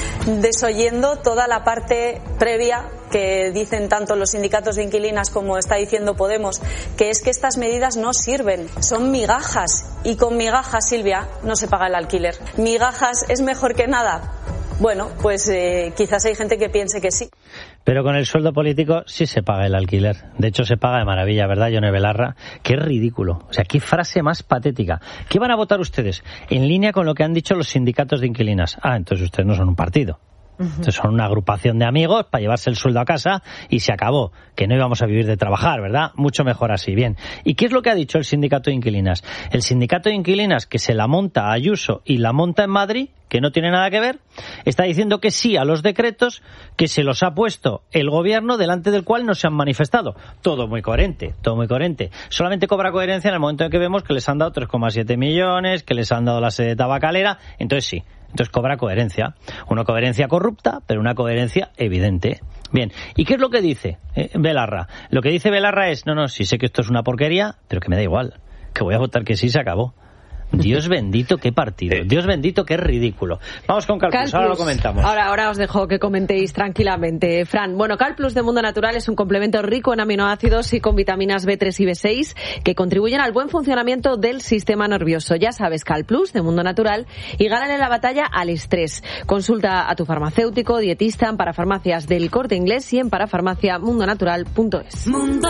desoyendo toda la parte previa que dicen tanto los sindicatos de inquilinas como está diciendo Podemos, que es que estas medidas no sirven, son migajas, y con migajas, Silvia, no se paga el alquiler. ¿Migajas es mejor que nada? Bueno, pues eh, quizás hay gente que piense que sí. Pero con el sueldo político sí se paga el alquiler. De hecho, se paga de maravilla, ¿verdad, Yone Belarra? Qué ridículo. O sea, qué frase más patética. ¿Qué van a votar ustedes? En línea con lo que han dicho los sindicatos de inquilinas. Ah, entonces ustedes no son un partido. Entonces son una agrupación de amigos para llevarse el sueldo a casa y se acabó, que no íbamos a vivir de trabajar, ¿verdad? Mucho mejor así, bien. ¿Y qué es lo que ha dicho el sindicato de inquilinas? El sindicato de inquilinas, que se la monta a Ayuso y la monta en Madrid, que no tiene nada que ver, está diciendo que sí a los decretos que se los ha puesto el gobierno, delante del cual no se han manifestado. Todo muy coherente, todo muy coherente. Solamente cobra coherencia en el momento en que vemos que les han dado tres coma siete millones, que les han dado la sede tabacalera, entonces sí. Entonces cobra coherencia. Una coherencia corrupta, pero una coherencia evidente. Bien, ¿y qué es lo que dice eh, Belarra? Lo que dice Belarra es, no, no, sí sé que esto es una porquería, pero que me da igual, que voy a votar que sí, se acabó. Dios bendito, qué partido. Dios bendito, qué ridículo. Vamos con Calplus, ahora lo comentamos. Ahora, ahora os dejo que comentéis tranquilamente. Fran, bueno, Calplus de Mundo Natural es un complemento rico en aminoácidos y con vitaminas B tres y B seis que contribuyen al buen funcionamiento del sistema nervioso. Ya sabes, Calplus de Mundo Natural, y gánale la batalla al estrés. Consulta a tu farmacéutico, dietista en Parafarmacias del Corte Inglés y en parafarmacia mundo natural punto es. Mundo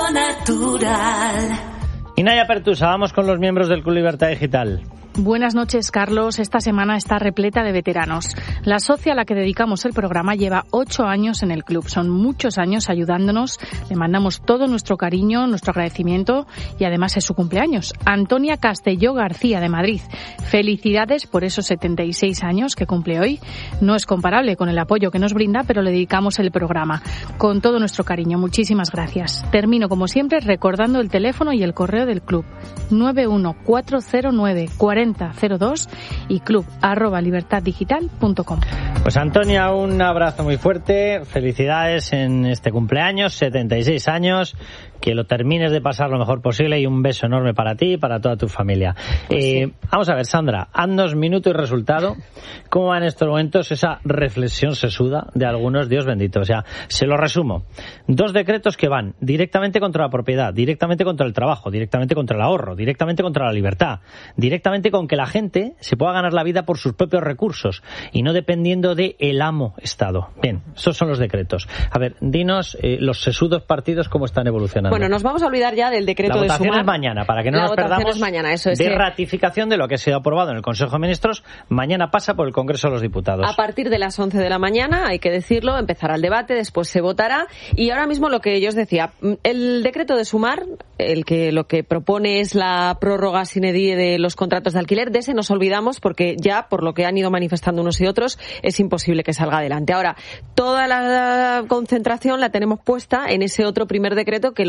Natural. Y Naya Pertusa, vamos con los miembros del Club Libertad Digital. Buenas noches, Carlos. Esta semana está repleta de veteranos. La socia a la que dedicamos el programa lleva ocho años en el club. Son muchos años ayudándonos. Le mandamos todo nuestro cariño, nuestro agradecimiento y además es su cumpleaños. Antonia Castelló García, de Madrid. Felicidades por esos setenta y seis años que cumple hoy. No es comparable con el apoyo que nos brinda, pero le dedicamos el programa con todo nuestro cariño. Muchísimas gracias. Termino, como siempre, recordando el teléfono y el correo del club. nueve uno cuatro cero nueve cuarenta cero dos y club arroba libertad digital punto com. Pues Antonia, un abrazo muy fuerte, felicidades en este cumpleaños, setenta y seis años, que lo termines de pasar lo mejor posible y un beso enorme para ti y para toda tu familia. Pues eh, sí. Vamos a ver, Sandra, haznos minuto y resultado. ¿Cómo va en estos momentos esa reflexión sesuda de algunos? Dios bendito, o sea, se lo resumo. Dos decretos que van directamente contra la propiedad, directamente contra el trabajo, directamente contra el ahorro, directamente contra la libertad, directamente con que la gente se pueda ganar la vida por sus propios recursos y no dependiendo de el amo Estado. Bien, esos son los decretos. A ver, dinos eh, los sesudos partidos cómo están evolucionando. Bueno, nos vamos a olvidar ya del decreto de sumar. La votación es mañana, para que no la nos perdamos mañana, eso es, de eh. ratificación de lo que ha sido aprobado en el Consejo de Ministros. Mañana pasa por el Congreso de los Diputados. A partir de las once de la mañana, hay que decirlo, empezará el debate, después se votará. Y ahora mismo lo que yo os decía, el decreto de sumar, el que lo que propone es la prórroga sine die de los contratos de alquiler, de ese nos olvidamos porque ya, por lo que han ido manifestando unos y otros, es imposible que salga adelante. Ahora, toda la concentración la tenemos puesta en ese otro primer decreto que lo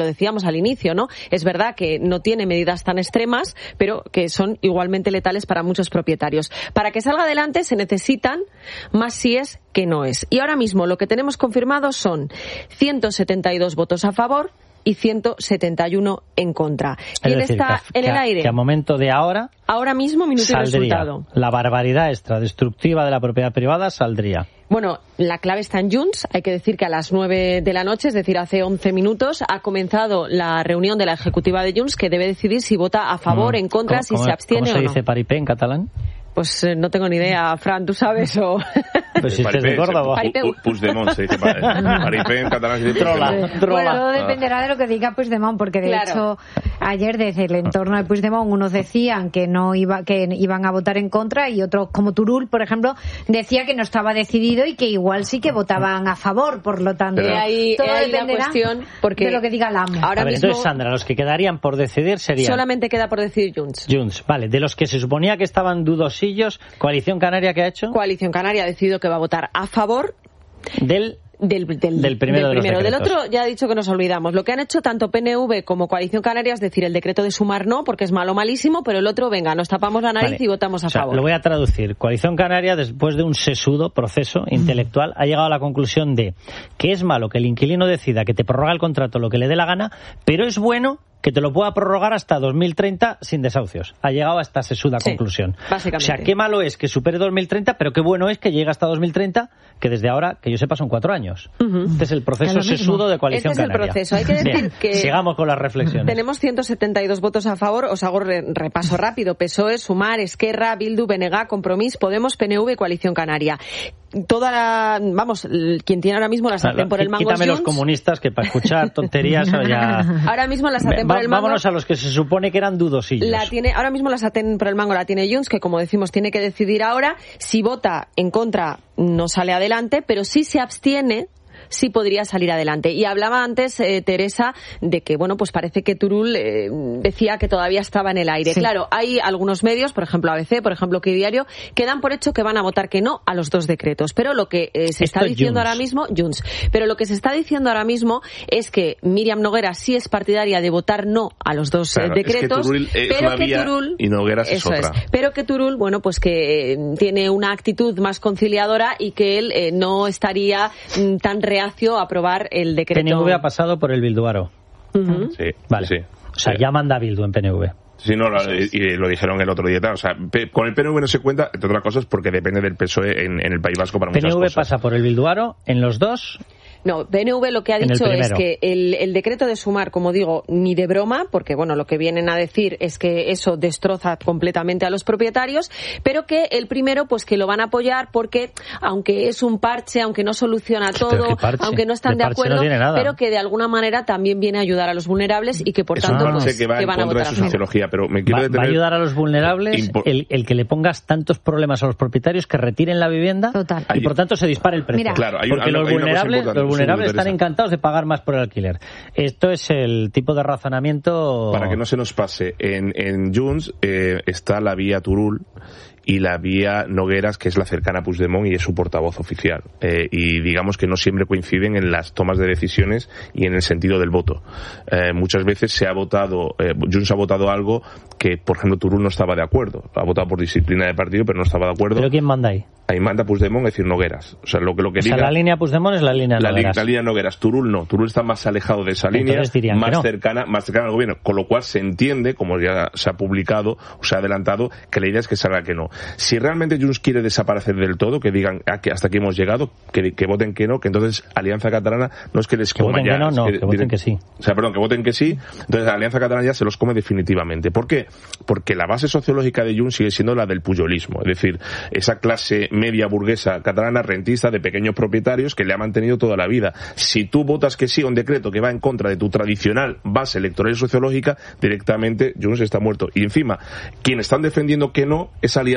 decíamos al inicio, ¿no? Es verdad que no tiene medidas tan extremas, pero que son igualmente letales para muchos propietarios. Para que salga adelante se necesitan más síes que noes. Y ahora mismo lo que tenemos confirmado son ciento setenta y dos votos a favor y ciento setenta y uno en contra. ¿Quién está que, en el que, aire? Que a momento de ahora... Ahora mismo, minuto saldría. Y resultado. La barbaridad extra destructiva de la propiedad privada saldría. Bueno, la clave está en Junts. Hay que decir que a las nueve de la noche, es decir, hace once minutos, ha comenzado la reunión de la ejecutiva de Junts, que debe decidir si vota a favor, mm. en contra, si se abstiene o no. ¿Cómo se dice paripé en catalán? Pues eh, no tengo ni idea, Fran, ¿tú sabes? O... Pues si estés de Córdoba. Puigdemont se dice paripé en catalán. Se dice trola, trola. Bueno, todo dependerá de lo que diga Puigdemont, porque de claro. hecho ayer desde el entorno de Puigdemont unos decían que no iba, que iban a votar en contra y otros, como Turull, por ejemplo, decía que no estaba decidido y que igual sí que votaban a favor, por lo tanto. Pero ahí, todo ahí dependerá la cuestión, porque de lo que diga el amo. Ahora a ver, mismo, entonces, Sandra, los que quedarían por decidir serían... Solamente queda por decidir Junts. Junts, vale. De los que se suponía que estaban dudosillos, ¿Coalición Canaria qué ha hecho? Coalición Canaria ha decidido que va a votar a favor del... Del, del, del primero, del, primero. De del otro ya ha dicho que nos olvidamos. Lo que han hecho tanto P N V como Coalición Canaria es decir, el decreto de sumar no, porque es malo malísimo, pero el otro, venga, nos tapamos la nariz vale. y votamos a o sea, favor. Lo voy a traducir. Coalición Canaria, después de un sesudo proceso intelectual, ha llegado a la conclusión de que es malo que el inquilino decida que te prorroga el contrato lo que le dé la gana, pero es bueno que te lo pueda prorrogar hasta dos mil treinta sin desahucios. Ha llegado a esta sesuda sí, conclusión. Básicamente. O sea, qué malo es que supere dos mil treinta, pero qué bueno es que llegue hasta dos mil treinta, que desde ahora, que yo sepa, son cuatro años. Uh-huh. Este es el proceso sesudo de Coalición Este es Canaria. el proceso. Hay que decir Bien, que... sigamos con las reflexiones. Tenemos ciento setenta y dos votos a favor. Os hago re- repaso rápido. P S O E, Sumar, Esquerra, Bildu, B N G, Compromís, Podemos, P N V y Coalición Canaria. Toda la... Vamos, quien tiene ahora mismo la sartén por el mango Quítame es los Junts. comunistas, que para escuchar tonterías ya... Ahora mismo la sartén Va, por el mango... Vámonos a los que se supone que eran dudosillos. La tiene, ahora mismo la sartén por el mango la tiene Junts, que como decimos tiene que decidir ahora. Si vota en contra no sale adelante, pero si se abstiene sí podría salir adelante. Y hablaba antes eh, Teresa de que, bueno, pues parece que Turull eh, decía que todavía estaba en el aire. Sí. Claro, hay algunos medios, por ejemplo A B C, por ejemplo Que Diario, que dan por hecho que van a votar que no a los dos decretos. Pero lo que eh, se Esto está diciendo Junts. ahora mismo, Junts, pero lo que se está diciendo ahora mismo es que Míriam Noguera sí es partidaria de votar no a los dos claro, eh, decretos, es que Turull es pero una que vía Turull, y Nogueras es eso otra. Es, pero que Turull, bueno, pues que eh, tiene una actitud más conciliadora y que él eh, no estaría mm, tan reacio a aprobar el decreto. P N V ha pasado por el Bilduaro. Uh-huh. Sí, vale. Sí. O sea, sí. ya manda Bildu en P N V. Sí, no, lo, y, y lo dijeron el otro día. O sea, con el P N V no se cuenta, entre otras cosas, porque depende del P S O E en, en el País Vasco para muchas cosas. P N V pasa por el Bilduaro en los dos. No, P N V lo que ha dicho es que el, el decreto de Sumar, como digo, ni de broma, porque bueno, lo que vienen a decir es que eso destroza completamente a los propietarios, pero que el primero, pues que lo van a apoyar porque, aunque es un parche, aunque no soluciona todo, aunque no están de, de acuerdo, no pero que de alguna manera también viene a ayudar a los vulnerables y que por eso tanto no pues, que, va que van a votar a sociología, pero me quiero va, detener... va a ayudar a los vulnerables el, el que le pongas tantos problemas a los propietarios que retiren la vivienda Total. y por tanto se dispare el precio. Mira. Claro, hay, porque hay, los hay vulnerables, los vulnerables están encantados de pagar más por el alquiler. Esto es el tipo de razonamiento... Para que no se nos pase, en, en Junts eh, está la vía Turull y la vía Nogueras, que es la cercana a Puigdemont y es su portavoz oficial. Eh, y digamos que no siempre coinciden en las tomas de decisiones y en el sentido del voto. Eh, muchas veces se ha votado, eh, Junts ha votado algo que, por ejemplo, Turull no estaba de acuerdo. Ha votado por disciplina de partido, pero no estaba de acuerdo. ¿Pero quién manda ahí? Ahí manda Puigdemont, es decir, Nogueras. O sea, lo que, lo que o diga... sea, la línea Puigdemont es la línea la Nogueras. Li, la línea Nogueras. Turull no. Turull está más alejado de esa línea, más no. cercana, más cercana al gobierno. Con lo cual se entiende, como ya se ha publicado o se ha adelantado, que la idea es que salga que no. Si realmente Junts quiere desaparecer del todo, que digan ah, que hasta aquí hemos llegado, que, que voten que no, que entonces Alianza Catalana no es que les que coma ya. Que no, no, que, que voten que sí. O sea, perdón, que voten que sí. Entonces Alianza Catalana ya se los come definitivamente. ¿Por qué? Porque la base sociológica de Junts sigue siendo la del pujolismo. Es decir, esa clase media burguesa catalana rentista de pequeños propietarios que le ha mantenido toda la vida. Si tú votas que sí a un decreto que va en contra de tu tradicional base electoral y sociológica, directamente Junts está muerto. Y encima, quienes están defendiendo que no es Alianza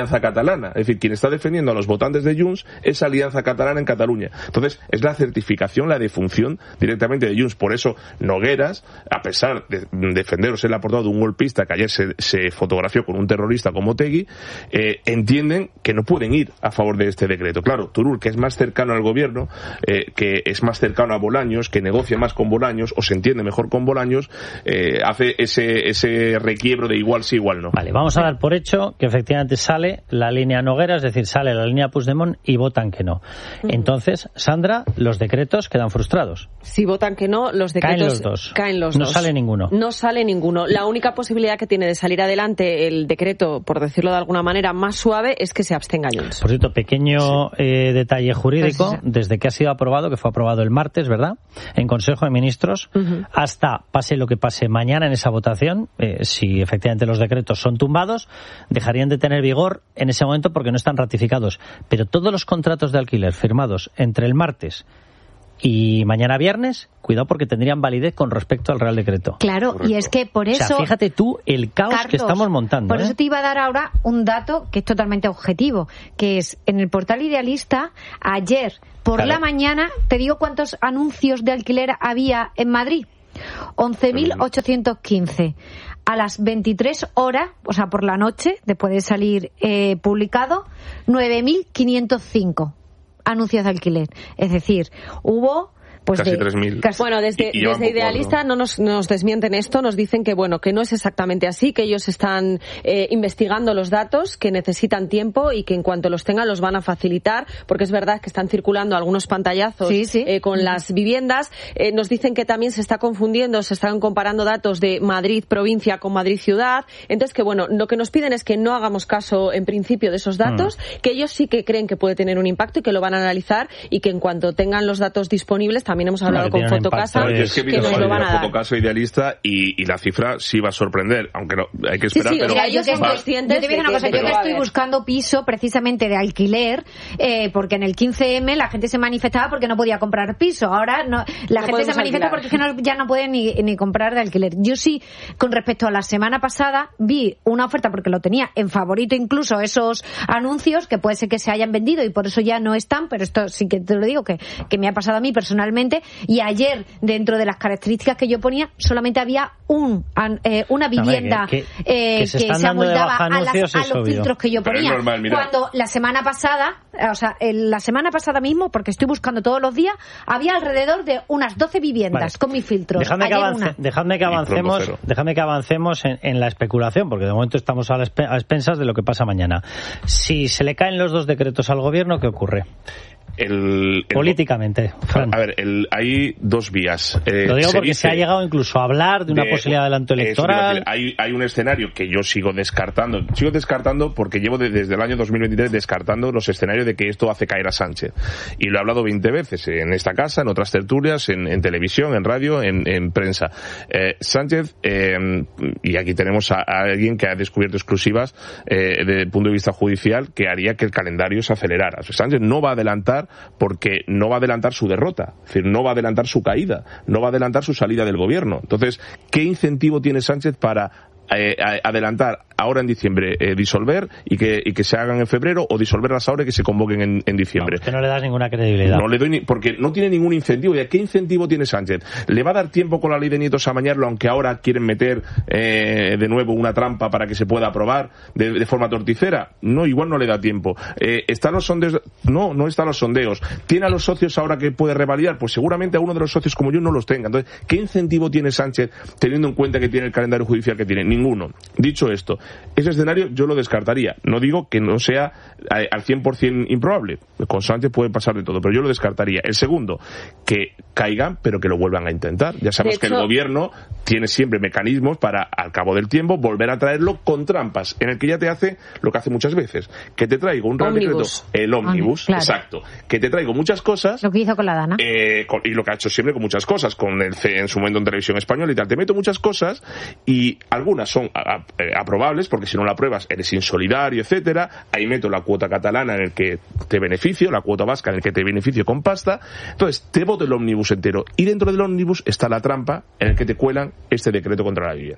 Alianza Catalana. Es decir, quien está defendiendo a los votantes de Junts es Alianza Catalana en Cataluña. Entonces, es la certificación, la defunción directamente de Junts. Por eso, Nogueras, a pesar de defender o ser la portada de un golpista que ayer se, se fotografió con un terrorista como Otegui, eh, entienden que no pueden ir a favor de este decreto. Claro, Turull, que es más cercano al gobierno, eh, que es más cercano a Bolaños, que negocia más con Bolaños, o se entiende mejor con Bolaños, eh, hace ese, ese requiebro de igual sí, igual no. Vale, vamos a dar por hecho que efectivamente sale la línea Noguera, es decir, sale la línea Puigdemont y votan que no. Entonces, Sandra, los decretos quedan frustrados. Si votan que no, los decretos caen los dos. Caen los no dos. sale ninguno. No sale ninguno. La única posibilidad que tiene de salir adelante el decreto, por decirlo de alguna manera, más suave, es que se abstenga Junts. Por cierto, pequeño eh, detalle jurídico, pues sí. Desde que ha sido aprobado, que fue aprobado el martes, ¿verdad?, en Consejo de Ministros, uh-huh. hasta pase lo que pase mañana en esa votación, eh, si efectivamente los decretos son tumbados, dejarían de tener vigor en ese momento porque no están ratificados. Pero todos los contratos de alquiler firmados entre el martes y mañana viernes, cuidado porque tendrían validez con respecto al Real Decreto. Claro, correcto. Y es que por eso... O sea, fíjate tú el caos Carlos, que estamos montando. Por ¿eh? eso te iba a dar ahora un dato que es totalmente objetivo, que es en el portal Idealista, ayer por claro. la mañana, te digo cuántos anuncios de alquiler había en Madrid. once mil ochocientos quince. A las veintitrés horas, o sea, por la noche, después de salir eh, publicado, nueve mil quinientos cinco anuncios de alquiler. Es decir, hubo... Pues casi de, tres mil. Bueno, desde, y, y desde Idealista no nos, nos desmienten esto, nos dicen que bueno, que no es exactamente así, que ellos están eh, investigando los datos, que necesitan tiempo y que en cuanto los tengan los van a facilitar, porque es verdad que están circulando algunos pantallazos sí, sí. Eh, con las viviendas. Eh, nos dicen que también se está confundiendo, se están comparando datos de Madrid provincia con Madrid ciudad. Entonces, que bueno, lo que nos piden es que no hagamos caso en principio de esos datos, mm. que ellos sí que creen que puede tener un impacto y que lo van a analizar y que en cuanto tengan los datos disponibles también hemos hablado no, con Fotocasa que, es que, que nos lo van a dar. Fotocasa Idealista y, y la cifra sí va a sorprender, aunque no, hay que esperar. Sí, sí, pero o sea, ellos son conscientes. Yo te voy a decir una cosa, yo que estoy buscando piso precisamente de alquiler, eh, porque en el quince eme la gente se manifestaba porque no podía comprar piso. Ahora no, la no gente se manifiesta alquilar. Porque es que no, ya no pueden ni, ni comprar de alquiler. Yo sí, con respecto a la semana pasada, vi una oferta porque lo tenía en favorito incluso esos anuncios que puede ser que se hayan vendido y por eso ya no están, pero esto sí que te lo digo que, que me ha pasado a mí personalmente. Y ayer, dentro de las características que yo ponía, solamente había un eh, una vivienda que, que, eh, que se, que se amoldaba a, las, a los obvio. filtros que yo ponía. Normal, cuando la semana pasada, o sea, el, la semana pasada mismo, porque estoy buscando todos los días, había alrededor de unas doce viviendas vale. con mis filtros. Dejadme que, avance, dejadme que avancemos, dejadme que avancemos en, en la especulación, porque de momento estamos a, la, a expensas de lo que pasa mañana. Si se le caen los dos decretos al gobierno, ¿qué ocurre? El, el, políticamente, Fran. A ver, el, hay dos vías. Eh, Lo digo se porque dice, se ha llegado incluso a hablar de una de, posibilidad de adelanto electoral. Decir, hay, hay un escenario que yo sigo descartando. Sigo descartando porque llevo de, desde el año dos mil veintitrés descartando los escenarios de que esto hace caer a Sánchez. Y lo he hablado veinte veces en esta casa, en otras tertulias, en, en televisión, en radio, en, en prensa. Eh, Sánchez, eh, y aquí tenemos a, a alguien que ha descubierto exclusivas eh, desde el punto de vista judicial que haría que el calendario se acelerara. O sea, Sánchez no va a adelantar porque no va a adelantar su derrota, es decir, no va a adelantar su caída, no va a adelantar su salida del gobierno. Entonces, ¿qué incentivo tiene Sánchez para eh, adelantar ahora en diciembre, eh, disolver y que, y que se hagan en febrero, o disolverlas ahora y que se convoquen en, en diciembre? No, que no le das ninguna credibilidad. No le doy ni, porque no tiene ningún incentivo. ¿Y qué incentivo tiene Sánchez? ¿Le va a dar tiempo con la ley de nietos a amañarlo, aunque ahora quieren meter eh, de nuevo una trampa para que se pueda aprobar de, de forma torticera? No, igual no le da tiempo. Eh, ¿Están los sondeos? No, no están los sondeos. ¿Tiene a los socios ahora que puede revalidar? Pues seguramente a uno de los socios como yo no los tenga. Entonces, ¿qué incentivo tiene Sánchez teniendo en cuenta que tiene el calendario judicial que tiene? Ninguno. Dicho esto, ese escenario yo lo descartaría. No digo que no sea al cien por ciento improbable. Con Sánchez puede pasar de todo, pero yo lo descartaría. El segundo, que caigan, pero que lo vuelvan a intentar. Ya sabemos que el gobierno tiene siempre mecanismos para, al cabo del tiempo, volver a traerlo con trampas, en el que ya te hace lo que hace muchas veces, que te traigo un real decreto, el ómnibus, claro. Exacto, que te traigo muchas cosas. Lo que hizo con la Dana. Eh, con, y lo que ha hecho siempre con muchas cosas, con el C, en su momento en Televisión Española y tal. Te meto muchas cosas y algunas son a, a, aprobables, porque si no la apruebas eres insolidario, etcétera. Ahí meto la cuota catalana en el que te beneficio, la cuota vasca en el que te beneficio con pasta. Entonces te voto el ómnibus entero y dentro del ómnibus está la trampa en el que te cuelan este decreto contra la vivienda.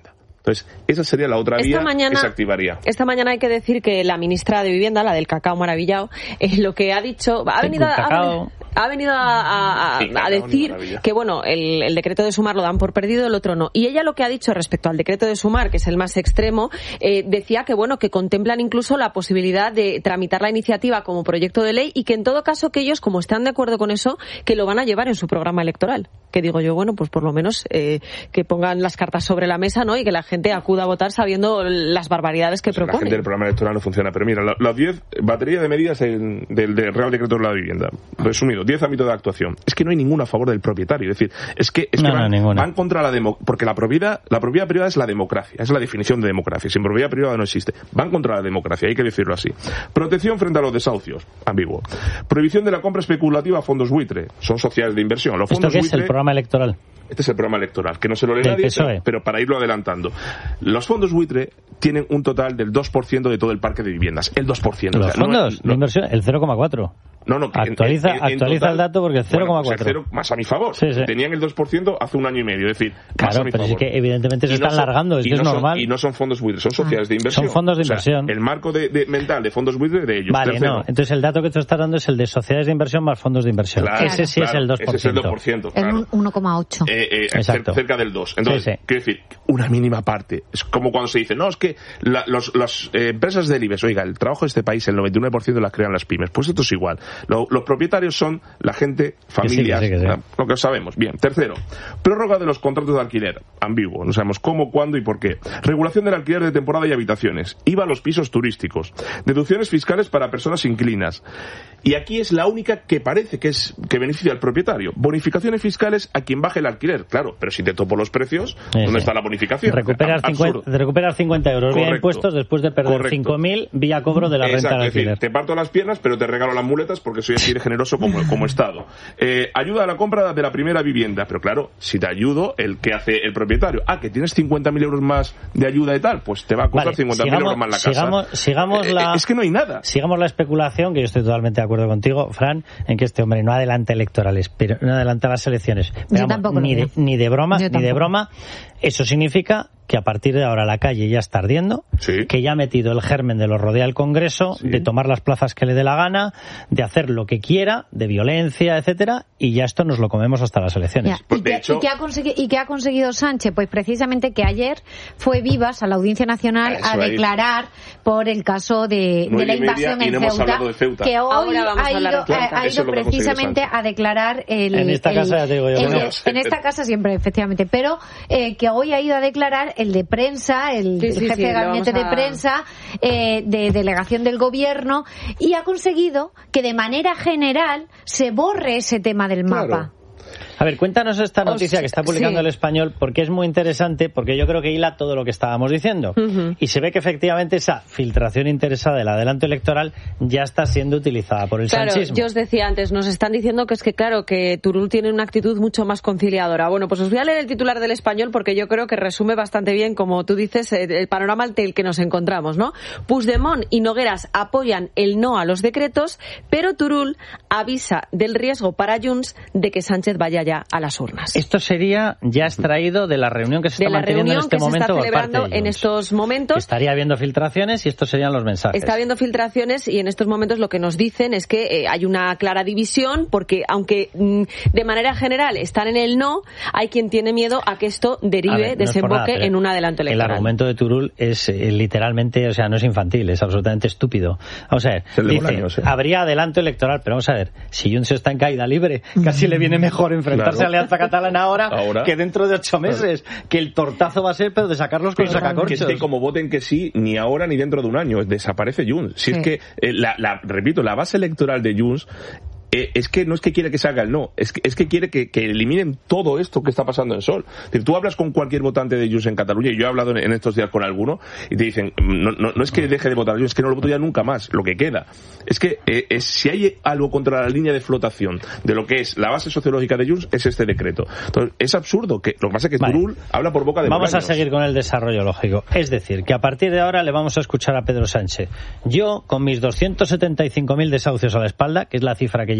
Entonces, esa sería la otra esta vía mañana, que se activaría. Esta mañana hay que decir que la ministra de Vivienda, la del cacao maravillado, eh, lo que ha dicho, ha venido, ha venido, ha venido a, a, a, sí, a decir que, bueno, el, el decreto de sumar lo dan por perdido, el otro no. Y ella lo que ha dicho respecto al decreto de sumar, que es el más extremo, eh, decía que, bueno, que contemplan incluso la posibilidad de tramitar la iniciativa como proyecto de ley y que en todo caso que ellos, como están de acuerdo con eso, que lo van a llevar en su programa electoral. Que digo yo, bueno, pues por lo menos eh, que pongan las cartas sobre la mesa, ¿no? Y que la gente acuda a votar sabiendo las barbaridades que pues proponen. La gente del programa electoral no funciona, pero mira, las diez baterías de medidas en, del, del Real Decreto de la Vivienda, resumido, diez ámbitos de actuación. Es que no hay ninguna a favor del propietario, es decir, es que, es no, que van, no, van contra la democracia, porque la propiedad, la propiedad privada es la democracia, es la definición de democracia. Sin propiedad privada no existe. Van contra la democracia, hay que decirlo así. Protección frente a los desahucios, ambiguo. Prohibición de la compra especulativa a fondos buitre, son sociedades de inversión. Los fondos ¿Esto qué buitre, es el programa electoral? Este es el programa electoral, que no se lo lee nadie, pero, pero para irlo adelantando. Los fondos buitre tienen un total del dos por ciento de todo el parque de viviendas. El dos por ciento. ¿Los o sea, fondos no, de inversión? El cero coma cuatro. No, no, actualiza, en, en, en actualiza total, el dato porque el cero coma cuatro. Bueno, pues el cero más a mi favor. Sí, sí. Tenían el dos por ciento hace un año y medio, es decir, claro, más a mi pero favor. es que evidentemente se y no están son, largando, es que no es son, normal. Y no son fondos buitre, son sociedades de inversión. Son fondos de inversión. O sea, el marco de, de, mental de fondos buitre de ellos. Vale, Tercero. no, entonces el dato que tú estás dando es el de sociedades de inversión más fondos de inversión. Claro, ese sí claro, es el dos por ciento. Ese es el dos por ciento, claro. Es un uno coma ocho. Eh, eh, Exacto. Cerca del dos. Entonces, sí, sí. quiero decir, una mínima parte. Es como cuando se dice, no, es que la, los, las eh, empresas del IBEX, oiga, el trabajo de este país, el noventa y nueve por ciento las crean las pymes. Pues esto es igual. Lo, los propietarios son la gente, familias, que sí, que sí, que sí. lo que sabemos. Bien. Tercero, prórroga de los contratos de alquiler. Ambiguo. No sabemos cómo, cuándo y por qué. Regulación del alquiler de temporada y habitaciones. I V A a los pisos turísticos. Deducciones fiscales para personas inquilinas. Y aquí es la única que parece que es que beneficia al propietario. Bonificaciones fiscales a quien baje el alquiler. Claro, pero si te topo los precios, ¿dónde sí. está la bonificación? Recuperar, cincuenta, recuperar cincuenta euros Correcto. vía impuestos después de perder cinco mil vía cobro de la Exacto, renta del alquiler. Es decir, te parto las piernas, pero te regalo las muletas porque soy así de generoso como, como Estado. Eh, ayuda a la compra de la primera vivienda. Pero claro, si te ayudo, ¿el qué hace el propietario? Ah, que tienes cincuenta mil euros más de ayuda y tal, pues te va a costar vale, cincuenta mil euros más la casa. Sigamos, sigamos eh, la, es que no hay nada. Sigamos la especulación, que yo estoy totalmente de acuerdo contigo, Fran, en que este hombre no adelanta electorales, pero no adelanta las elecciones. Pero vamos, ni, de, ni de broma, yo ni tampoco. de broma. Eso significa que a partir de ahora la calle ya está ardiendo, sí. que ya ha metido el germen de lo rodea el Congreso, sí. de tomar las plazas que le dé la gana, de hacer lo que quiera, de violencia, etcétera, y ya esto nos lo comemos hasta las elecciones. Ya. ¿Y, que, hecho... ¿y, qué ha conseguido, ¿Y qué ha conseguido Sánchez? Pues precisamente que ayer fue Vivas a la Audiencia Nacional Eso a declarar por el caso de, de la invasión en Ceuta, de Ceuta, que hoy ha ido, ido, ha ido precisamente a declarar el... En esta el, casa ya te digo yo. El, Bueno, en esta casa siempre, efectivamente, pero eh, que hoy ha ido a declarar el de prensa, el, sí, el sí, jefe sí, de gabinete a... de prensa, eh, de delegación del gobierno, y ha conseguido que de manera general se borre ese tema del mapa. Claro. A ver, cuéntanos esta noticia que está publicando sí. El Español, porque es muy interesante, porque yo creo que hila todo lo que estábamos diciendo. Uh-huh. Y se ve que efectivamente esa filtración interesada del adelanto electoral ya está siendo utilizada por el claro, sanchismo. Yo os decía antes, nos están diciendo que es que, claro, que Turull tiene una actitud mucho más conciliadora. Bueno, pues os voy a leer el titular del Español porque yo creo que resume bastante bien, como tú dices, el panorama ante el que nos encontramos, ¿no? Puigdemont y Nogueras apoyan el no a los decretos, pero Turull avisa del riesgo para Junts de que Sánchez vaya ya a las urnas. Esto sería ya extraído de la reunión que se de está la manteniendo en este que se momento está por celebrando parte de en estos momentos. Estaría habiendo filtraciones y estos serían los mensajes. Está habiendo filtraciones y en estos momentos lo que nos dicen es que eh, hay una clara división porque aunque mm, de manera general están en el no, hay quien tiene miedo a que esto derive, ver, no desemboque nada, en un adelanto electoral. El argumento de Turull es eh, literalmente, o sea, no es infantil, es absolutamente estúpido. Vamos a ver, dice, año, sí. habría adelanto electoral, pero vamos a ver, si Junts está en caída libre, casi le viene mejor enfrentarse claro. a Alianza Catalana ahora, ahora que dentro de ocho meses, claro. que el tortazo va a ser pero de sacarlos con sacacorchos. Que es que como voten que sí, ni ahora ni dentro de un año, desaparece Junts. Si sí. es que, eh, la, la, repito, la base electoral de Junts Eh, es que no es que quiere que se haga el no, es que, es que quiere que, que eliminen todo esto que está pasando en Sol. Es decir, tú hablas con cualquier votante de Junts en Cataluña, y yo he hablado en, en estos días con alguno, y te dicen, no, no, no es que deje de votar Junts, es que no lo voto ya nunca más, lo que queda. Es que eh, es, si hay algo contra la línea de flotación de lo que es la base sociológica de Junts, es este decreto. Entonces, es absurdo, que lo que pasa es que vale. Turull habla por boca de Vamos moraños. a seguir con el desarrollo lógico. Es decir, que a partir de ahora le vamos a escuchar a Pedro Sánchez. Yo, con mis doscientos setenta y cinco mil desahucios a la espalda, que es la cifra que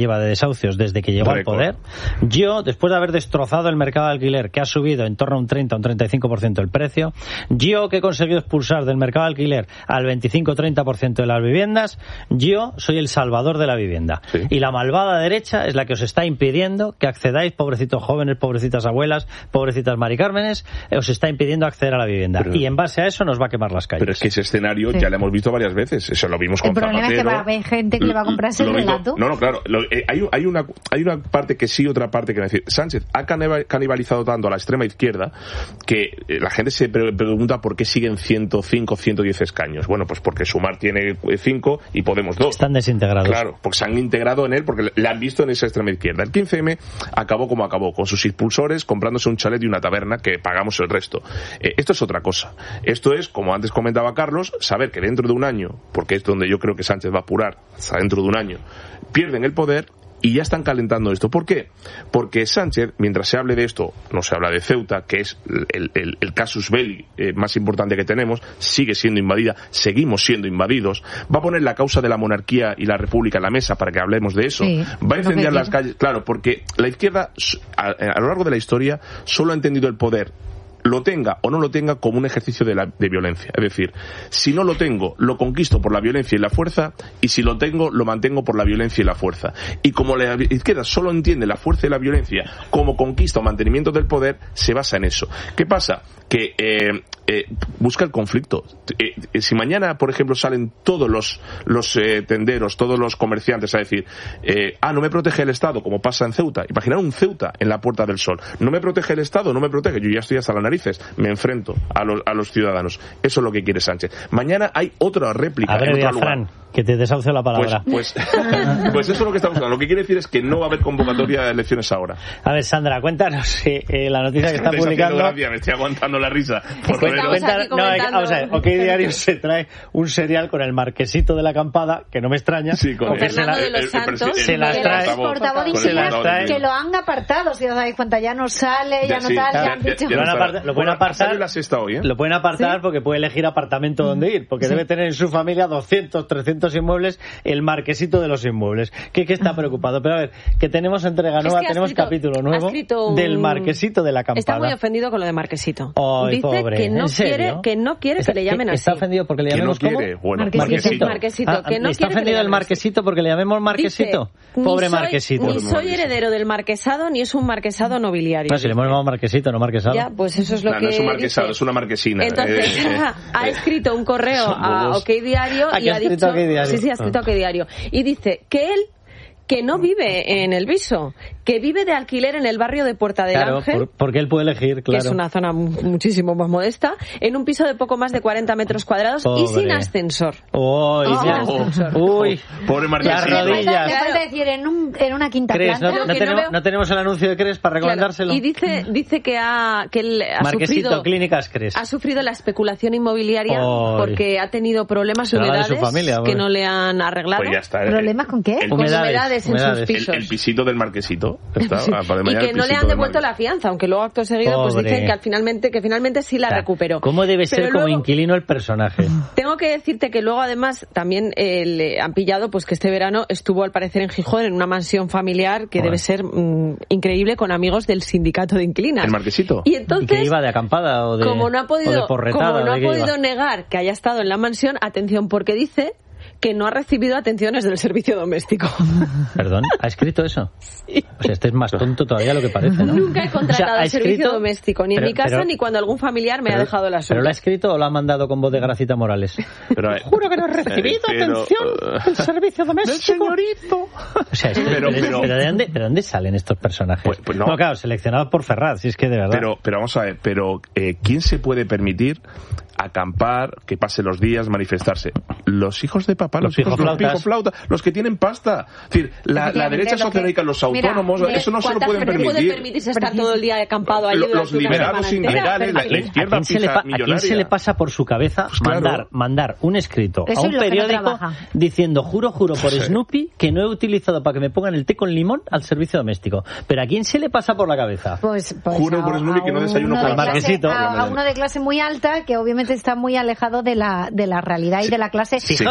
lleva de desahucios desde que llegó al poder. Yo, después de haber destrozado el mercado de alquiler, que ha subido en torno a un treinta, un treinta y cinco por ciento el precio, yo que he conseguido expulsar del mercado de alquiler al veinticinco, treinta por ciento de las viviendas, yo soy el salvador de la vivienda. Sí. Y la malvada derecha es la que os está impidiendo que accedáis, pobrecitos jóvenes, pobrecitas abuelas, pobrecitas maricármenes, os está impidiendo acceder a la vivienda. Pero, y en base a eso nos va a quemar las calles. Pero es que ese escenario sí. ya lo hemos visto varias veces. Eso lo vimos con el problema Zapatero. Es que va a haber gente que le va a comprar ese relato. No, no, claro. Lo, eh, hay, hay, una, hay una parte que sí, otra parte que va a decir. Sánchez ha canibalizado tanto a la extrema izquierda que eh, la gente se pre pregunta por qué siguen ciento cinco, ciento diez escaños. Bueno, pues porque Sumar tiene cinco y Podemos dos. Están desintegrados. Claro, porque se han integrado en él, porque le han visto en esa extrema izquierda. El quince eme acabó como acabó, con sus impulsores comprándose un chalet y una taberna que pagamos el resto. Eh, esto es otra cosa. Esto es, como antes comentaba Carlos, saber que dentro de un año, porque es donde yo creo que Sánchez va a apurar, hasta dentro de un año, pierden el poder y ya están calentando esto. ¿Por qué? Porque Sánchez, mientras se hable de esto, no se habla de Ceuta, que es el, el, el casus belli eh, más importante que tenemos, sigue siendo invadida, seguimos siendo invadidos, va a poner la causa de la monarquía y la república en la mesa para que hablemos de eso, sí, va a incendiar las calles, claro, porque la izquierda a, a lo largo de la historia solo ha entendido el poder, lo tenga o no lo tenga, como un ejercicio de, la, de violencia. Es decir, si no lo tengo, lo conquisto por la violencia y la fuerza, y si lo tengo, lo mantengo por la violencia y la fuerza. Y como la izquierda solo entiende la fuerza y la violencia como conquista o mantenimiento del poder, se basa en eso. ¿Qué pasa? Que eh, eh, busca el conflicto. Eh, eh, si mañana, por ejemplo, salen todos los, los eh, tenderos, todos los comerciantes a decir, eh, ah, no me protege el Estado, como pasa en Ceuta. Imaginar un Ceuta en la Puerta del Sol. No me protege el Estado, no me protege. Yo ya estoy hasta la nariz. Me enfrento a los, a los ciudadanos. Eso es lo que quiere Sánchez. Mañana hay otra réplica. A ver, en otro Fran, lugar. Que te desahucio la palabra. Pues, pues, pues eso es lo que está buscando. Lo que quiere decir es que no va a haber convocatoria de elecciones ahora. A ver, Sandra, cuéntanos eh, eh, la noticia es que, que está publicando. Gracia, me estoy aguantando la risa. Cuenta, cuenta, no, vamos a ver, OK Diario se trae un serial con el marquesito de la acampada, que no me extraña. Sí, con Fernando de los Santos. Se las trae. Se las trae. Que lo han apartado, si os dais cuenta, ya no sale, ya, ya no sí, tal, ya, ya han dicho. Ya, ya apart lo pueden apartar. La sexta hoy, ¿eh? Lo pueden apartar, ¿sí? Porque puede elegir apartamento donde ir, porque sí. Debe tener en su familia doscientos, trescientos inmuebles, el marquesito de los inmuebles. ¿Qué, qué está preocupado? Pero a ver, que tenemos entrega nueva, es que tenemos escrito, capítulo nuevo un... del marquesito de la acampada. Está muy ofendido con lo de marquesito. Ay, Dice pobre. que no quiere que no quiere está, que le llamen que, así. Está ofendido porque le llamemos que no quiere. ¿cómo? Bueno, marquesito. Marquesito. Ah, que no está quiere ofendido el marquesito porque le llamemos marquesito. Dice, pobre ni soy, marquesito. Ni soy heredero del marquesado ni es un marquesado nobiliario. No, si le hemos llamado marquesito, no marquesado. Ya, pues eso es lo no, que no es un marquesado, dice. Es una marquesina. Entonces, eh, ha escrito un correo a OK Diario y ha dicho... OK Diario? Sí, sí, ha escrito a OK Diario. Y dice que él, que no vive en el Viso, que vive de alquiler en el barrio de Puerta del claro, Ángel, por, porque él puede elegir, claro. Que es una zona muchísimo más modesta, en un piso de poco más de cuarenta metros cuadrados. Pobre. Y sin ascensor. Uy, sin ascensor. Uy, pobre las rodillas. Me falta decir, en, un, en una quinta Cres, planta. No, no, tenemos, no, veo... no tenemos el anuncio de Cres para recomendárselo. Claro. Y dice, dice que ha, que él ha Marquesito, sufrido, Clínicas Cres. Ha sufrido la especulación inmobiliaria Uy. Porque ha tenido problemas, humedades de familia, que no le han arreglado. Pues ya está, ¿Problemas con qué? El, con humedades, humedades en humedades. sus pisos. El, el pisito del marquesito. Está, y que no le han devuelto la fianza, aunque luego acto seguido pues dicen que al finalmente que finalmente sí la recuperó. ¿Cómo debe ser Pero como luego, inquilino el personaje? Tengo que decirte que luego además también eh, le han pillado pues que este verano estuvo al parecer en Gijón en una mansión familiar que bueno. debe ser mm, increíble con amigos del sindicato de inquilinas. ¿El marquesito? Y entonces ¿Y que iba de acampada o de como no ha podido, de porretada, como no ha podido iba? negar que haya estado en la mansión, atención porque dice que no ha recibido atenciones del servicio doméstico. ¿Perdón? ¿Ha escrito eso? Sí. O sea, este es más tonto todavía lo que parece, ¿no? Nunca he contratado o sea, el servicio escrito... doméstico, ni pero, en mi casa, pero... ni cuando algún familiar me pero, ha dejado la suya. ¿Pero lo ha escrito o lo ha mandado con voz de Gracita Morales? Pero, eh, Juro que no he recibido eh, pero, atención uh, del servicio doméstico. Señorito. O sea, pero, pero, pero, pero ¿de, dónde, ¿de dónde salen estos personajes? Pues, pues no. no, claro, seleccionados por Ferraz, si es que de verdad. Pero, pero vamos a ver, pero eh, ¿quién se puede permitir acampar, que pase los días, manifestarse? Los hijos de papá, los, los hijos de los pijoflautas, los que tienen pasta. Es decir, la, la derecha socialista, los autónomos, mira, eso no se lo pueden permitir. ¿Cuántas puede permitirse estar todo el día acampado allí durante Los liberados sindicales, la, la izquierda pisa ¿A quién se le pasa por su cabeza pues claro. mandar, mandar un escrito eso a un periódico no diciendo, juro, juro por sí. Snoopy, que no he utilizado para que me pongan el té con limón al servicio doméstico? ¿Pero a quién se le pasa por la cabeza? Pues, pues juro a, por Snoopy que no desayuno con el marquesito. A, a uno de clase muy alta que obviamente está muy alejado de la, de la realidad y de la clase sí, y de la clase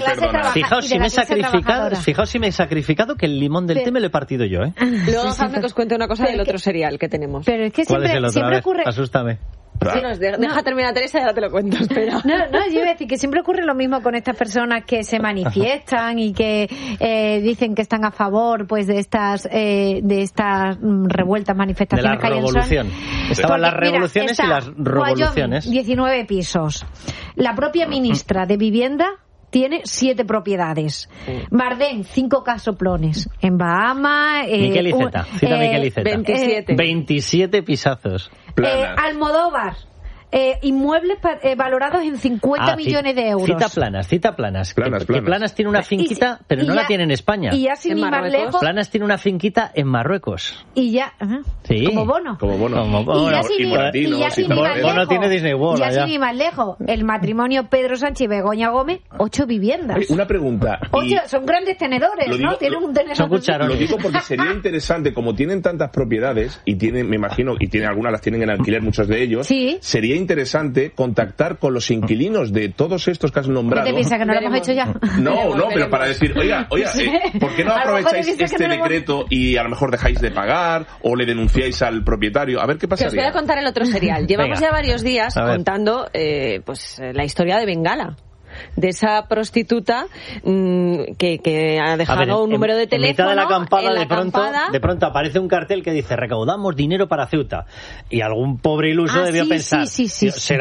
Fijaos si me he sacrificado, fijaos si me he sacrificado que el limón del té me lo he partido yo, ¿eh? Luego dejadme que os cuente una cosa del otro serial que tenemos. Pero es que siempre, ¿Cuál es el otro? siempre ocurre... Asústame. Sí, no, deja no. terminar Teresa y ahora te lo cuento, espera. No, no, yo iba a decir que siempre ocurre lo mismo con estas personas que se manifiestan y que eh, dicen que están a favor pues de estas eh, de estas revueltas, manifestaciones que hay en revolución. Estaban las revoluciones mira, y las revoluciones. Wyoming, diecinueve pisos. La propia ministra de Vivienda tiene siete propiedades. Bardem, cinco casoplones. En Bahamas... Eh, Miquel Iceta. Cita eh, Miquel Iceta. veintisiete. veintisiete pisazos. Eh, Almodóvar. Eh, inmuebles eh, valorados en cincuenta ah, millones de euros. Cita Planas, cita Planas. Planas, que, planas. que Planas tiene una finquita, pero no ya, la tiene en España. Y ya sin ir más lejos. Planas tiene una finquita en Marruecos. Y ya. Uh-huh. Sí. Como Bono. Como Bono. Como Bono. Y ya sin, y y ya sin ir más lejos. Bono tiene Disney World. Ya allá. sin ir más lejos. El matrimonio Pedro Sánchez y Begoña Gómez, ocho viviendas. Oye, una pregunta. Oye, son grandes tenedores, digo, ¿no? Tienen un tenedor. Son cucharones. Lo digo porque sería interesante, como tienen tantas propiedades, y tienen, me imagino, y tienen algunas las tienen en alquiler, muchos de ellos, sí. Sería interesante contactar con los inquilinos de todos estos que has nombrado. ¿Qué te piensas, que no lo hemos hecho ya? No, veremos, no, pero veremos. Para decir, oiga, oiga, eh, ¿por qué no aprovecháis este no decreto hemos... y a lo mejor dejáis de pagar o le denunciáis al propietario? A ver qué pasaría. Que os voy a contar el otro serial. Llevamos Venga. ya varios días contando eh, pues la historia de Bengala, de esa prostituta mmm, que, que ha dejado ver, un número de teléfono. En mitad de la acampada, la de, pronto, acampada. de pronto aparece un cartel que dice recaudamos dinero para Ceuta. Y algún pobre iluso ah, debió sí, pensar, sí, sí, sí, sí.